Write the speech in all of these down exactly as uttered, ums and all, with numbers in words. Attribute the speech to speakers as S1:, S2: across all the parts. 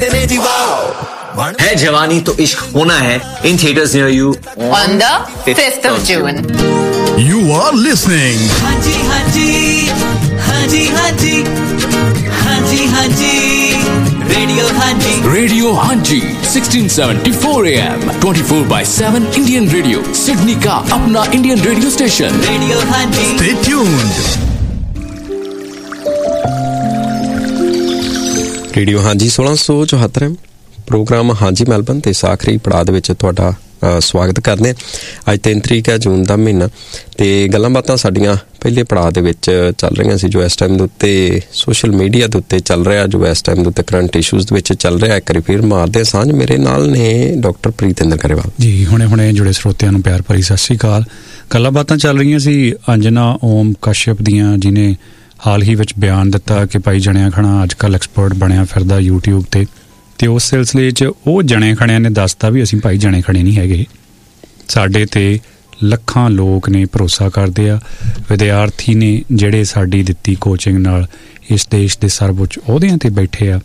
S1: है जवानी तो इश्क होना है in theaters near you
S2: on the fifth of June.
S3: You are listening.
S4: Haji Haji Haji Haji Haji Haji Radio Haji
S5: Radio Haji sixteen seventy-four A M twenty-four by seven Indian Radio Sydney का अपना Indian radio station
S4: Radio Haji.
S3: Stay tuned.
S6: Radio ਹਾਂਜੀ ਸੋਲਾਂ ਸੌ ਚੁਹੱਤਰ programme ਹਾਂਜੀ Melbourne ਤੇ ਆਖਰੀ ਪੜਾਅ ਦੇ ਵਿੱਚ ਤੁਹਾਡਾ ਸਵਾਗਤ ਕਰਦੇ ਹਾਂ। ਅੱਜ ਤਿੰਨ ਤਰੀਕ ਹੈ ਜੂਨ ਦਾ ਮਹੀਨਾ ਤੇ ਗੱਲਾਂ ਬਾਤਾਂ ਸਾਡੀਆਂ ਪਹਿਲੇ ਪੜਾਅ ਦੇ ਵਿੱਚ ਚੱਲ ਰਹੀਆਂ ਸੀ ਜੋ ਇਸ ਟਾਈਮ ਦੇ ਉੱਤੇ ਸੋਸ਼ਲ ਮੀਡੀਆ ਦੇ ਉੱਤੇ ਚੱਲ ਰਿਹਾ, ਜੋ ਇਸ ਟਾਈਮ ਦੇ ਉੱਤੇ ਕਰੰਟ ਇਸ਼ੂਜ਼ ਦੇ ਵਿੱਚ ਚੱਲ ਰਿਹਾ। ਇੱਕ ਵਾਰੀ ਫਿਰ ਮਾਰਦੇ ਸਾਂਝ। ਮੇਰੇ ਨਾਲ ਨੇ ਡਾਕਟਰ ਪ੍ਰੀਤਿੰਦਰ ਗਰੇਵਾਲ ਜੀ।
S7: ਹੁਣੇ ਹੁਣੇ ਜੁੜੇ ਸਰੋਤਿਆਂ ਨੂੰ ਪਿਆਰ ਭਰੀ ਸਤਿ ਸ਼੍ਰੀ ਅਕਾਲ। ਗੱਲਾਂ ਬਾਤਾਂ ਚੱਲ ਰਹੀਆਂ ਸੀ ਅੰਜਨਾ ਓਮ ਕਸ਼ਯਪ ਦੀਆਂ, ਜਿਹਨੇ ਹਾਲ ਹੀ ਵਿੱਚ ਬਿਆਨ ਦਿੱਤਾ ਕਿ ਭਾਈ ਜਣਿਆ ਖਣਾ ਅੱਜ ਕੱਲ੍ਹ ਐਕਸਪਰਟ ਬਣਿਆ ਫਿਰਦਾ ਯੂਟਿਊਬ 'ਤੇ ਅਤੇ ਉਸ ਸਿਲਸਿਲੇ 'ਚ ਉਹ ਜਣੇ ਖਣਿਆਂ ਨੇ ਦੱਸਤਾ ਵੀ ਅਸੀਂ ਭਾਈ ਜਣੇ ਖਣੇ ਨਹੀਂ ਹੈਗੇ, ਸਾਡੇ 'ਤੇ ਲੱਖਾਂ ਲੋਕ ਨੇ ਭਰੋਸਾ ਕਰਦੇ ਆ, ਵਿਦਿਆਰਥੀ ਨੇ ਜਿਹੜੇ ਸਾਡੀ ਦਿੱਤੀ ਕੋਚਿੰਗ ਨਾਲ ਇਸ ਦੇਸ਼ ਦੇ ਸਰਵਉੱਚ ਅਹੁਦਿਆਂ 'ਤੇ ਬੈਠੇ ਆ।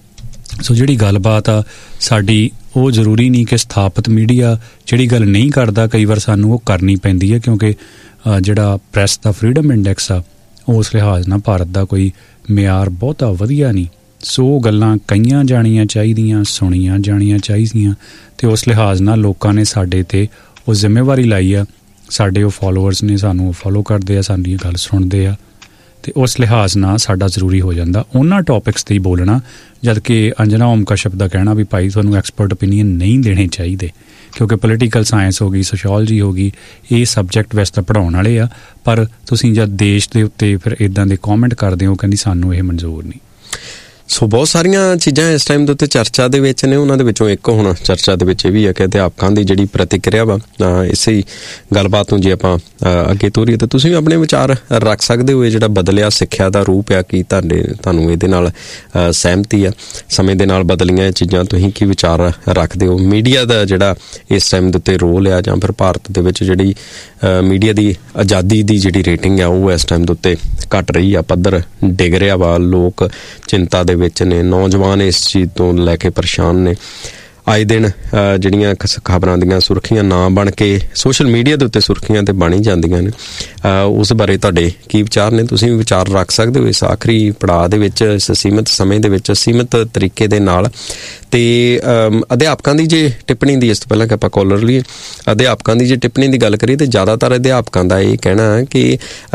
S7: ਸੋ ਜਿਹੜੀ ਗੱਲਬਾਤ ਆ ਸਾਡੀ ਉਹ ਜ਼ਰੂਰੀ ਨਹੀਂ ਕਿ ਸਥਾਪਿਤ ਮੀਡੀਆ ਜਿਹੜੀ ਗੱਲ ਨਹੀਂ ਕਰਦਾ, ਕਈ ਵਾਰ ਸਾਨੂੰ ਉਹ ਕਰਨੀ ਪੈਂਦੀ ਹੈ ਕਿਉਂਕਿ ਜਿਹੜਾ ਪ੍ਰੈਸ ਦਾ ਫਰੀਡਮ ਇੰਡੈਕਸ ਆ ਉਸ ਲਿਹਾਜ਼ ਨਾਲ ਭਾਰਤ ਦਾ ਕੋਈ ਮਿਆਰ ਬਹੁਤਾ ਵਧੀਆ ਨਹੀਂ। ਸੋ ਗੱਲਾਂ ਕਹੀਆਂ ਜਾਣੀਆਂ ਚਾਹੀਦੀਆਂ, ਸੁਣੀਆਂ ਜਾਣੀਆਂ ਚਾਹੀਦੀਆਂ ਅਤੇ ਉਸ ਲਿਹਾਜ਼ ਨਾਲ ਲੋਕਾਂ ਨੇ ਸਾਡੇ 'ਤੇ ਉਹ ਜ਼ਿੰਮੇਵਾਰੀ ਲਾਈ ਆ। ਸਾਡੇ ਉਹ ਫੋਲੋਅਰਸ ਨੇ, ਸਾਨੂੰ ਫੋਲੋ ਕਰਦੇ ਆ, ਸਾਡੀ ਗੱਲ ਸੁਣਦੇ ਆ ਅਤੇ ਉਸ ਲਿਹਾਜ਼ ਨਾਲ ਸਾਡਾ ਜ਼ਰੂਰੀ ਹੋ ਜਾਂਦਾ ਉਹਨਾਂ ਟੋਪਿਕਸ 'ਤੇ ਹੀ ਬੋਲਣਾ। ਜਦ ਕਿ ਅੰਜਨਾ ਓਮ ਕਸ਼ਯਪ ਦਾ ਕਹਿਣਾ ਵੀ ਭਾਈ ਤੁਹਾਨੂੰ ਐਕਸਪਰਟ ਓਪੀਨੀਅਨ ਨਹੀਂ ਦੇਣੇ ਚਾਹੀਦੇ ਕਿਉਂਕਿ ਪੋਲੀਟੀਕਲ ਸਾਇੰਸ ਹੋ ਗਈ, ਸੋਸ਼ੋਲੋਜੀ ਹੋ ਗਈ, ਇਹ ਸਬਜੈਕਟ ਵੈਸੇ ਤਾਂ ਪੜ੍ਹਾਉਣ ਵਾਲੇ ਆ, ਪਰ ਤੁਸੀਂ ਜਦ ਦੇਸ਼ ਦੇ ਉੱਤੇ ਫਿਰ ਇੱਦਾਂ ਦੇ ਕੌਮੈਂਟ ਕਰਦੇ ਹੋ, ਕਹਿੰਦੀ ਸਾਨੂੰ ਇਹ ਮਨਜ਼ੂਰ ਨਹੀਂ।
S6: ਸੋ ਬਹੁਤ ਸਾਰੀਆਂ ਚੀਜ਼ਾਂ ਇਸ ਟਾਈਮ ਦੇ ਉੱਤੇ ਚਰਚਾ ਦੇ ਵਿੱਚ ਨੇ। ਉਹਨਾਂ ਦੇ ਵਿੱਚੋਂ ਇੱਕ ਹੁਣ ਚਰਚਾ ਦੇ ਵਿੱਚ ਇਹ ਵੀ ਹੈ ਕਿ ਅਧਿਆਪਕਾਂ ਦੀ ਜਿਹੜੀ ਪ੍ਰਤੀਕਿਰਿਆ ਵਾ, ਇਸੇ ਹੀ ਗੱਲਬਾਤ ਨੂੰ ਜੇ ਆਪਾਂ ਅੱਗੇ ਤੋਰੀਏ ਤਾਂ ਤੁਸੀਂ ਵੀ ਆਪਣੇ ਵਿਚਾਰ ਰੱਖ ਸਕਦੇ ਹੋ। ਇਹ ਜਿਹੜਾ ਬਦਲਿਆ ਸਿੱਖਿਆ ਦਾ ਰੂਪ ਆ, ਕੀ ਤੁਹਾਡੇ ਤੁਹਾਨੂੰ ਇਹਦੇ ਨਾਲ ਸਹਿਮਤੀ ਆ? ਸਮੇਂ ਦੇ ਨਾਲ ਬਦਲੀਆਂ ਇਹ ਚੀਜ਼ਾਂ, ਤੁਸੀਂ ਕੀ ਵਿਚਾਰ ਰੱਖਦੇ ਹੋ? ਮੀਡੀਆ ਦਾ ਜਿਹੜਾ ਇਸ ਟਾਈਮ ਦੇ ਉੱਤੇ ਰੋਲ ਆ, ਜਾਂ ਫਿਰ ਭਾਰਤ ਦੇ ਵਿੱਚ ਜਿਹੜੀ ਮੀਡੀਆ ਦੀ ਆਜ਼ਾਦੀ ਦੀ ਜਿਹੜੀ ਰੇਟਿੰਗ ਆ ਉਹ ਇਸ ਟਾਈਮ ਦੇ ਉੱਤੇ ਘੱਟ ਰਹੀ ਆ, ਪੱਧਰ ਡਿੱਗ ਰਿਹਾ ਵਾ, ਲੋਕ ਚਿੰਤਾ ਦੇ ਵਿੱਚ ਨੇ, ਨੌਜਵਾਨ ਇਸ ਚੀਜ਼ ਤੋਂ ਲੈ ਕੇ ਪਰੇਸ਼ਾਨ ਨੇ। ਆਏ ਦਿਨ ਜਿਹੜੀਆਂ ਖਬਰਾਂ ਦੀਆਂ ਸੁਰਖੀਆਂ ਨਾ ਬਣ ਕੇ ਸੋਸ਼ਲ ਮੀਡੀਆ ਦੇ ਉੱਤੇ ਸੁਰਖੀਆਂ ਤੇ ਬਣ ਹੀ ਜਾਂਦੀਆਂ ਨੇ। ਉਸ ਬਾਰੇ ਤੁਹਾਡੇ ਕੀ ਵਿਚਾਰ ਨੇ? ਤੁਸੀਂ ਵੀ ਵਿਚਾਰ ਰੱਖ ਸਕਦੇ ਹੋ ਇਸ ਆਖਰੀ ਪੜਾਅ ਦੇ ਵਿੱਚ, ਇਸ ਸੀਮਿਤ ਸਮੇਂ ਦੇ ਵਿੱਚ, ਸੀਮਿਤ ਤਰੀਕੇ ਦੇ ਨਾਲ। ਅਤੇ ਅਧਿਆਪਕਾਂ ਦੀ ਜੇ ਟਿੱਪਣੀ ਦੀ, ਇਸ ਤੋਂ ਪਹਿਲਾਂ ਕਿ ਆਪਾਂ ਕਾਲਰ ਲਈਏ, ਅਧਿਆਪਕਾਂ ਦੀ ਜੇ ਟਿੱਪਣੀ ਦੀ ਗੱਲ ਕਰੀਏ ਤਾਂ ਜ਼ਿਆਦਾਤਰ ਅਧਿਆਪਕਾਂ ਦਾ ਇਹ ਕਹਿਣਾ ਹੈ ਕਿ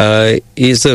S6: ਇਸ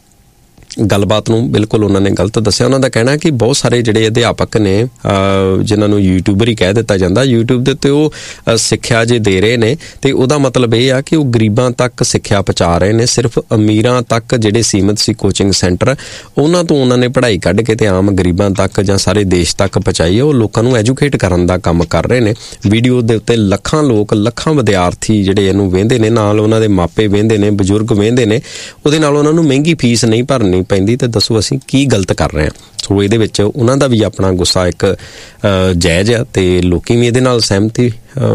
S6: ਗੱਲਬਾਤ ਨੂੰ ਬਿਲਕੁਲ ਉਹਨਾਂ ਨੇ ਗਲਤ ਦੱਸਿਆ। ਉਹਨਾਂ ਦਾ ਕਹਿਣਾ ਕਿ ਬਹੁਤ ਸਾਰੇ ਜਿਹੜੇ ਅਧਿਆਪਕ ਨੇ ਜਿਨ੍ਹਾਂ ਨੂੰ ਯੂਟਿਊਬਰ ਹੀ ਕਹਿ ਦਿੱਤਾ ਜਾਂਦਾ, ਯੂਟਿਊਬ ਦੇ ਉੱਤੇ ਉਹ ਸਿੱਖਿਆ ਜੇ ਦੇ ਰਹੇ ਨੇ ਅਤੇ ਉਹਦਾ ਮਤਲਬ ਇਹ ਆ ਕਿ ਉਹ ਗਰੀਬਾਂ ਤੱਕ ਸਿੱਖਿਆ ਪਹੁੰਚਾ ਰਹੇ ਨੇ। ਸਿਰਫ ਅਮੀਰਾਂ ਤੱਕ ਜਿਹੜੇ ਸੀਮਿਤ ਸੀ ਕੋਚਿੰਗ ਸੈਂਟਰ, ਉਹਨਾਂ ਤੋਂ ਉਹਨਾਂ ਨੇ ਪੜ੍ਹਾਈ ਕੱਢ ਕੇ ਅਤੇ ਆਮ ਗਰੀਬਾਂ ਤੱਕ ਜਾਂ ਸਾਰੇ ਦੇਸ਼ ਤੱਕ ਪਹੁੰਚਾਈ ਹੈ। ਉਹ ਲੋਕਾਂ ਨੂੰ ਐਜੂਕੇਟ ਕਰਨ ਦਾ ਕੰਮ ਕਰ ਰਹੇ ਨੇ। ਵੀਡੀਓ ਦੇ ਉੱਤੇ ਲੱਖਾਂ ਲੋਕ, ਲੱਖਾਂ ਵਿਦਿਆਰਥੀ ਜਿਹੜੇ ਇਹਨੂੰ ਵੇਖਦੇ ਨੇ, ਨਾਲ ਉਹਨਾਂ ਦੇ ਮਾਪੇ ਵੇਖਦੇ ਨੇ, ਬਜ਼ੁਰਗ ਵੇਖਦੇ ਨੇ। ਉਹਦੇ ਨਾਲ ਉਹਨਾਂ ਨੂੰ ਮਹਿੰਗੀ ਫੀਸ ਨਹੀਂ ਭਰਨੀ ਪੈਂਦੀ, ਤੇ ਦੱਸੋ ਅਸੀਂ ਕੀ ਗਲਤ ਕਰ ਰਹੇ ਹਾਂ? ਸੋ ਇਹਦੇ ਵਿੱਚ ਉਹਨਾਂ ਦਾ ਵੀ ਆਪਣਾ ਗੁੱਸਾ ਇੱਕ ਜਾਇਜ਼ ਆ ਤੇ ਲੋਕੀ ਵੀ ਇਹਦੇ ਨਾਲ ਸਹਿਮਤੀ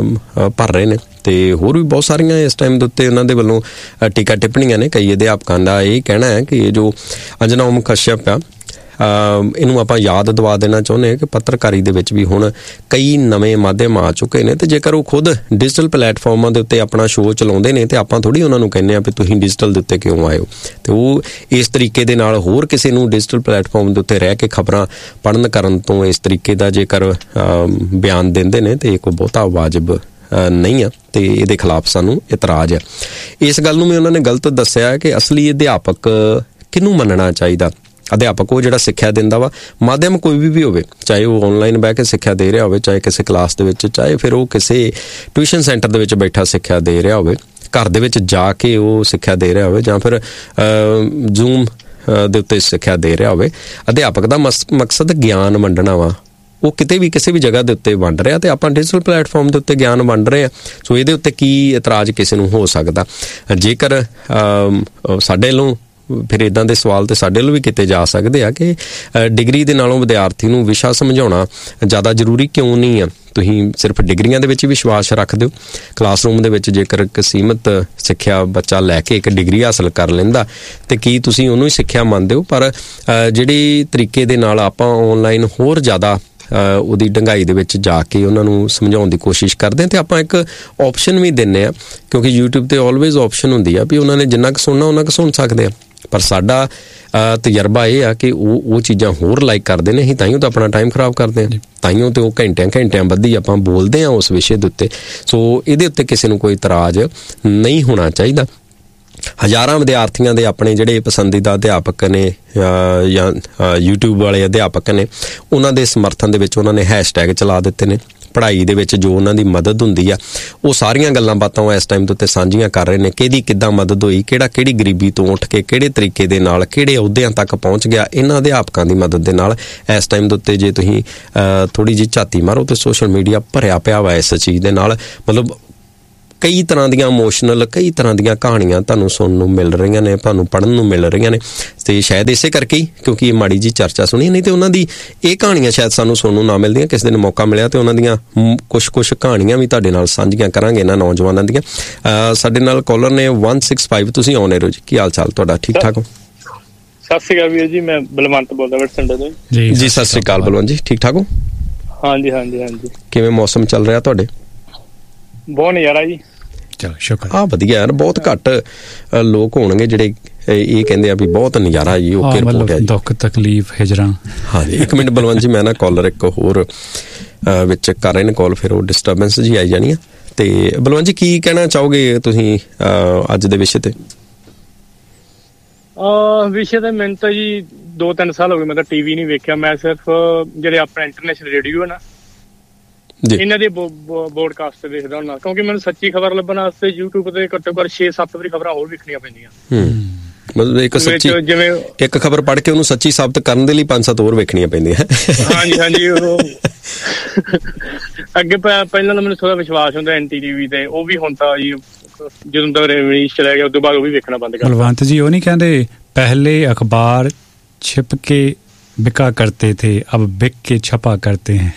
S6: ਭਰ ਰਹੇ ਨੇ। ਤੇ ਹੋਰ ਵੀ ਬਹੁਤ ਸਾਰੀਆਂ ਇਸ ਟਾਈਮ ਦੇ ਉੱਤੇ ਉਹਨਾਂ ਦੇ ਵੱਲੋਂ ਟੀਕਾ ਟਿੱਪਣੀਆਂ ਨੇ। ਕਈ ਅਧਿਆਪਕਾਂ ਦਾ ਇਹ ਕਹਿਣਾ ਹੈ ਕਿ ਇਹ ਜੋ ਅੰਜਨਾ ਓਮ ਕਸ਼ਯਪ ਆ, ਇਹਨੂੰ ਆਪਾਂ ਯਾਦ ਦਵਾ ਦੇਣਾ ਚਾਹੁੰਦੇ ਹਾਂ ਕਿ ਪੱਤਰਕਾਰੀ ਦੇ ਵਿੱਚ ਵੀ ਹੁਣ ਕਈ ਨਵੇਂ ਮਾਧਿਅਮ ਆ ਚੁੱਕੇ ਨੇ, ਅਤੇ ਜੇਕਰ ਉਹ ਖੁਦ ਡਿਜੀਟਲ ਪਲੇਟਫਾਰਮਾਂ ਦੇ ਉੱਤੇ ਆਪਣਾ ਸ਼ੋਅ ਚਲਾਉਂਦੇ ਨੇ ਅਤੇ ਆਪਾਂ ਥੋੜ੍ਹੀ ਉਹਨਾਂ ਨੂੰ ਕਹਿੰਦੇ ਹਾਂ ਵੀ ਤੁਸੀਂ ਡਿਜੀਟਲ ਦੇ ਉੱਤੇ ਕਿਉਂ ਆਏ ਹੋ। ਅਤੇ ਉਹ ਇਸ ਤਰੀਕੇ ਦੇ ਨਾਲ ਹੋਰ ਕਿਸੇ ਨੂੰ ਡਿਜੀਟਲ ਪਲੇਟਫਾਰਮ ਦੇ ਉੱਤੇ ਰਹਿ ਕੇ ਖਬਰਾਂ ਪੜ੍ਹਨ ਕਰਨ ਤੋਂ ਇਸ ਤਰੀਕੇ ਦਾ ਜੇਕਰ ਬਿਆਨ ਦਿੰਦੇ ਨੇ ਤਾਂ ਇਹ ਕੋਈ ਬਹੁਤਾ ਵਾਜਬ ਨਹੀਂ ਆ, ਅਤੇ ਇਹਦੇ ਖਿਲਾਫ ਸਾਨੂੰ ਇਤਰਾਜ਼ ਆ। ਇਸ ਗੱਲ ਨੂੰ ਵੀ ਉਹਨਾਂ ਨੇ ਗਲਤ ਦੱਸਿਆ ਕਿ ਅਸਲੀ ਅਧਿਆਪਕ ਕਿਹਨੂੰ ਮੰਨਣਾ ਚਾਹੀਦਾ। ਅਧਿਆਪਕ ਉਹ ਜਿਹੜਾ ਸਿੱਖਿਆ ਦਿੰਦਾ ਵਾ, ਮਾਧਿਅਮ ਕੋਈ ਵੀ ਵੀ ਹੋਵੇ, ਚਾਹੇ ਉਹ ਔਨਲਾਈਨ ਬਹਿ ਕੇ ਸਿੱਖਿਆ ਦੇ ਰਿਹਾ ਹੋਵੇ, ਚਾਹੇ ਕਿਸੇ ਕਲਾਸ ਦੇ ਵਿੱਚ, ਚਾਹੇ ਫਿਰ ਉਹ ਕਿਸੇ ਟਿਊਸ਼ਨ ਸੈਂਟਰ ਦੇ ਵਿੱਚ ਬੈਠਾ ਸਿੱਖਿਆ ਦੇ ਰਿਹਾ ਹੋਵੇ, ਘਰ ਦੇ ਵਿੱਚ ਜਾ ਕੇ ਉਹ ਸਿੱਖਿਆ ਦੇ ਰਿਹਾ ਹੋਵੇ, ਜਾਂ ਫਿਰ ਜ਼ੂਮ ਦੇ ਉੱਤੇ ਸਿੱਖਿਆ ਦੇ ਰਿਹਾ ਹੋਵੇ। ਅਧਿਆਪਕ ਦਾ ਮਸ ਮਕਸਦ ਗਿਆਨ ਵੰਡਣਾ ਵਾ। ਉਹ ਕਿਤੇ ਵੀ ਕਿਸੇ ਵੀ ਜਗ੍ਹਾ ਦੇ ਉੱਤੇ ਵੰਡ ਰਿਹਾ, ਅਤੇ ਆਪਾਂ ਡਿਜੀਟਲ ਪਲੇਟਫਾਰਮ ਦੇ ਉੱਤੇ ਗਿਆਨ ਵੰਡ ਰਹੇ ਹਾਂ। ਸੋ ਇਹਦੇ ਉੱਤੇ ਕੀ ਇਤਰਾਜ਼ ਕਿਸੇ ਨੂੰ ਹੋ ਸਕਦਾ? ਜੇਕਰ ਸਾਡੇ ਵੱਲੋਂ ਫਿਰ ਇੱਦਾਂ ਦੇ ਸਵਾਲ ਤਾਂ ਸਾਡੇ ਵੱਲੋਂ ਵੀ ਕੀਤੇ ਜਾ ਸਕਦੇ ਆ ਕਿ ਡਿਗਰੀ ਦੇ ਨਾਲੋਂ ਵਿਦਿਆਰਥੀ ਨੂੰ ਵਿਸ਼ਾ ਸਮਝਾਉਣਾ ਜ਼ਿਆਦਾ ਜ਼ਰੂਰੀ ਕਿਉਂ ਨਹੀਂ ਆ? ਤੁਸੀਂ ਸਿਰਫ ਡਿਗਰੀਆਂ ਦੇ ਵਿੱਚ ਹੀ ਵਿਸ਼ਵਾਸ ਰੱਖਦੇ ਹੋ? ਕਲਾਸਰੂਮ ਦੇ ਵਿੱਚ ਜੇਕਰ ਇੱਕ ਸੀਮਿਤ ਸਿੱਖਿਆ ਬੱਚਾ ਲੈ ਕੇ ਇੱਕ ਡਿਗਰੀ ਹਾਸਲ ਕਰ ਲੈਂਦਾ, ਅਤੇ ਕੀ ਤੁਸੀਂ ਉਹਨੂੰ ਹੀ ਸਿੱਖਿਆ ਮੰਨਦੇ ਹੋ? ਪਰ ਜਿਹੜੀ ਤਰੀਕੇ ਦੇ ਨਾਲ ਆਪਾਂ ਔਨਲਾਈਨ ਹੋਰ ਜ਼ਿਆਦਾ ਉਹਦੀ ਡੰਗਾਈ ਦੇ ਵਿੱਚ ਜਾ ਕੇ ਉਹਨਾਂ ਨੂੰ ਸਮਝਾਉਣ ਦੀ ਕੋਸ਼ਿਸ਼ ਕਰਦੇ ਹਾਂ, ਤੇ ਆਪਾਂ ਇੱਕ ਆਪਸ਼ਨ ਵੀ ਦਿੰਦੇ ਆ, ਕਿਉਂਕਿ YouTube ਤੇ ਆਲਵੇਜ਼ ਆਪਸ਼ਨ ਹੁੰਦੀ ਆ ਵੀ ਉਹਨਾਂ ਨੇ ਜਿੰਨਾ ਕੁ ਸੁਣਨਾ ਉਹਨਾਂ ਕੁ ਸੁਣ ਸਕਦੇ ਆ। ਪਰ ਸਾਡਾ ਤਜਰਬਾ ਇਹ ਆ ਕਿ ਉਹ ਉਹ ਚੀਜ਼ਾਂ ਹੋਰ ਲਾਈਕ ਕਰਦੇ ਨੇ, ਅਸੀਂ ਤਾਈਓ ਤਾਂ ਆਪਣਾ ਟਾਈਮ ਖਰਾਬ ਕਰਦੇ ਹਾਂ, ਤਾਈਓ ਤੇ ਉਹ ਘੰਟਿਆਂ ਘੰਟਿਆਂ ਬੱਧੀ ਆਪਾਂ ਬੋਲਦੇ ਹਾਂ ਉਸ ਵਿਸ਼ੇ ਦੇ ਉੱਤੇ। ਸੋ ਇਹਦੇ ਉੱਤੇ ਕਿਸੇ ਨੂੰ ਕੋਈ ਇਤਰਾਜ਼ ਨਹੀਂ ਹੋਣਾ ਚਾਹੀਦਾ। ਹਜ਼ਾਰਾਂ ਵਿਦਿਆਰਥੀਆਂ ਦੇ ਆਪਣੇ ਜਿਹੜੇ ਪਸੰਦੀਦਾ ਅਧਿਆਪਕ ਨੇ ਜਾਂ YouTube ਵਾਲੇ ਅਧਿਆਪਕ ਨੇ, ਉਹਨਾਂ ਦੇ ਸਮਰਥਨ ਦੇ ਵਿੱਚ ਉਹਨਾਂ ਨੇ ਹੈਸ਼ਟੈਗ ਚਲਾ ਦਿੱਤੇ ਨੇ। ਪੜ੍ਹਾਈ ਦੇ ਵਿੱਚ ਜੋ ਉਹਨਾਂ ਦੀ ਮਦਦ ਹੁੰਦੀ ਆ ਉਹ ਸਾਰੀਆਂ ਗੱਲਾਂ ਬਾਤਾਂ ਉਹ ਇਸ ਟਾਈਮ ਦੇ ਉੱਤੇ ਸਾਂਝੀਆਂ ਕਰ ਰਹੇ ਨੇ। ਕਿਹਦੀ ਕਿੱਦਾਂ ਮਦਦ ਹੋਈ, ਕਿਹੜਾ ਕਿਹੜੀ ਗਰੀਬੀ ਤੋਂ ਉੱਠ ਕੇ ਕਿਹੜੇ ਤਰੀਕੇ ਦੇ ਨਾਲ ਕਿਹੜੇ ਅਹੁਦਿਆਂ ਤੱਕ ਪਹੁੰਚ ਗਿਆ ਇਹਨਾਂ ਅਧਿਆਪਕਾਂ ਦੀ ਮਦਦ ਦੇ ਨਾਲ। ਇਸ ਟਾਈਮ ਦੇ ਉੱਤੇ ਜੇ ਤੁਸੀਂ ਥੋੜ੍ਹੀ ਜਿਹੀ ਝਾਤੀ ਮਾਰੋ ਤਾਂ ਸੋਸ਼ਲ ਮੀਡੀਆ ਭਰਿਆ ਪਿਆ ਵਾ ਇਸ ਚੀਜ਼ ਦੇ ਨਾਲ। ਮਤਲਬ ਕਈ ਤਰ੍ਹਾਂ ਦੀਆਂ ਇਮੋਸ਼ਨਲ ਕਈ ਤਰ੍ਹਾਂ ਦੀਆਂ ਕਹਾਣੀਆਂ ਤੁਹਾਨੂੰ ਸੁਣਨ ਨੂੰ ਮਿਲ ਰਹੀਆਂ ਨੇ, ਤੁਹਾਨੂੰ ਪੜ੍ਹਨ ਨੂੰ ਮਿਲ ਰਹੀਆਂ ਨੇ, ਅਤੇ ਸ਼ਾਇਦ ਇਸੇ ਕਰਕੇ ਹੀ ਕਿਉਂਕਿ ਇਹ ਮਾੜੀ ਜਿਹੀ ਚਰਚਾ ਸੁਣੀ, ਨਹੀਂ ਤਾਂ ਉਹਨਾਂ ਦੀ ਇਹ ਕਹਾਣੀਆਂ ਸ਼ਾਇਦ ਸਾਨੂੰ ਸੁਣਨ ਨੂੰ ਨਾ ਮਿਲਦੀਆਂ। ਕਿਸੇ ਦਿਨ ਮੌਕਾ ਮਿਲਿਆ ਤਾਂ ਉਹਨਾਂ ਦੀਆਂ ਕੁਛ ਕੁਛ ਕਹਾਣੀਆਂ ਵੀ ਤੁਹਾਡੇ ਨਾਲ ਸਾਂਝੀਆਂ ਕਰਾਂਗੇ ਇਹਨਾਂ ਨੌਜਵਾਨਾਂ ਦੀਆਂ। ਸਾਡੇ ਨਾਲ ਕਾਲਰ ਨੇ ਵਨ ਸਿਕਸ ਫਾਈਵ, ਤੁਸੀਂ ਆਨ 에ਅਰ ਹੋ ਜੀ, ਕੀ ਹਾਲ ਚਾਲ ਤੁਹਾਡਾ? ਠੀਕ ਠਾਕ ਹੋ?
S8: ਸਤਿ ਸ਼੍ਰੀ ਅਕਾਲ ਵੀਰ ਜੀ, ਮੈਂ ਬਲਵੰਤ ਬੋਲਦਾ ਬਠਿੰਡੇ ਤੋਂ
S6: ਜੀ। ਜੀ ਸਤਿ ਸ਼੍ਰੀ ਅਕਾਲ ਬਲਵੰਤ ਜੀ, ਠੀਕ ਠਾਕ ਹੋ?
S8: ਹਾਂਜੀ ਹਾਂਜੀ ਹਾਂਜੀ।
S6: ਕਿਵੇਂ ਮੌਸਮ ਚੱਲ ਰਿਹਾ ਤੁਹਾਡੇ?
S8: ਬਹੁਤ ਨਜ਼ਾਰਾ ਜੀ।
S7: ਚਲੋ ਸ਼ੁਕਰ।
S6: ਹਾਂ ਵਧੀਆ ਯਾਰ, ਬਹੁਤ ਘੱਟ ਲੋਕ ਹੋਣਗੇ ਜਿਹੜੇ ਇਹ ਕਹਿੰਦੇ ਆ ਵੀ ਬਹੁਤ ਨਜ਼ਾਰਾ ਜੀ, ਓਕੇ ਰਿਪੋਰਟ ਹੈ ਜੀ।
S7: ਦੁੱਖ ਤਕਲੀਫ ਹਿਜਰਾਂ।
S6: ਹਾਂਜੀ ਇੱਕ ਮਿੰਟ ਬਲਵੰਤ ਜੀ, ਮੈਂ ਨਾ ਕਾਲਰ ਇੱਕ ਹੋਰ ਵਿੱਚ ਕਰ ਰਹੇ ਨੇ ਕਾਲ, ਫਿਰ ਉਹ ਡਿਸਟਰਬੈਂਸ ਜੀ ਆਈ ਜਾਣੀ ਆ। ਤੇ ਬਲਵੰਤ ਜੀ ਕੀ ਕਹਿਣਾ ਚਾਹੋਗੇ ਤੁਸੀਂ ਅੱਜ ਦੇ ਵਿਸ਼ੇ ਤੇ?
S8: ਵਿਸ਼ੇ ਤੇ ਮੈਨੂੰ ਤਾਂ ਜੀ ਦੋ ਤਿੰਨ ਸਾਲ ਹੋ ਗਏ ਮੈਂ ਤਾਂ ਟੀ ਵੀ ਨਹੀਂ ਵੇਖਿਆ। ਮੈਂ ਸਿਰਫ ਜਿਹੜੇ ਆਪਣਾ ਇੰਟਰਨੈਸ਼ਨਲ ਰੇਡੀਓ ਹੈ ਨਾ ਇਹਨਾਂ ਦੇ ਬੋਡਕਾਸਟ ਦੇਖਦਾ ਹੁੰਦਾ, ਕਿਉਂਕਿ ਮੈਨੂੰ ਸੱਚੀ ਖਬਰ ਲੱਭਣ ਵਾਸਤੇ YouTube ਤੇ ਘੱਟੋ ਘੱਟ ਛੇ ਸੱਤ ਵਾਰੀ ਖਬਰਾਂ ਹੋਰ ਵੇਖਣੀਆਂ ਪੈਂਦੀਆਂ।
S6: ਮਤਲਬ ਇੱਕ ਸੱਚੀ ਜਿਵੇਂ ਇੱਕ ਖਬਰ ਪੜ੍ਹ ਕੇ ਉਹਨੂੰ ਸੱਚੀ ਸਾਬਤ ਕਰਨ ਦੇ ਲਈ ਪੰਜ ਸੱਤ ਹੋਰ ਵੇਖਣੀਆਂ ਪੈਂਦੀਆਂ।
S8: ਹਾਂਜੀ ਹਾਂਜੀ। ਉਹ ਅੱਗੇ ਪਹਿਲਾਂ ਤਾਂ ਮੈਨੂੰ ਥੋੜਾ ਵਿਸ਼ਵਾਸ ਹੁੰਦਾ ਐਨ ਟੀ ਵੀ ਤੇ, ਉਹ ਵੀ ਹੁਣ ਤਾਂ ਜੀ ਜਦੋਂ ਤੱਕ ਰਿਲੀਜ਼ ਚਲਾ ਗਿਆ ਉਸ ਤੋਂ ਬਾਅਦ ਉਹ ਵੀ ਵੇਖਣਾ ਬੰਦ ਕਰ।
S7: ਬਲਵੰਤ ਜੀ ਉਹ ਨਹੀਂ ਕਹਿੰਦੇ ਪਹਿਲੇ ਅਖਬਾਰ ਛਿਪ ਕੇ बिका करते थे अब बिक के छपा करते हैं।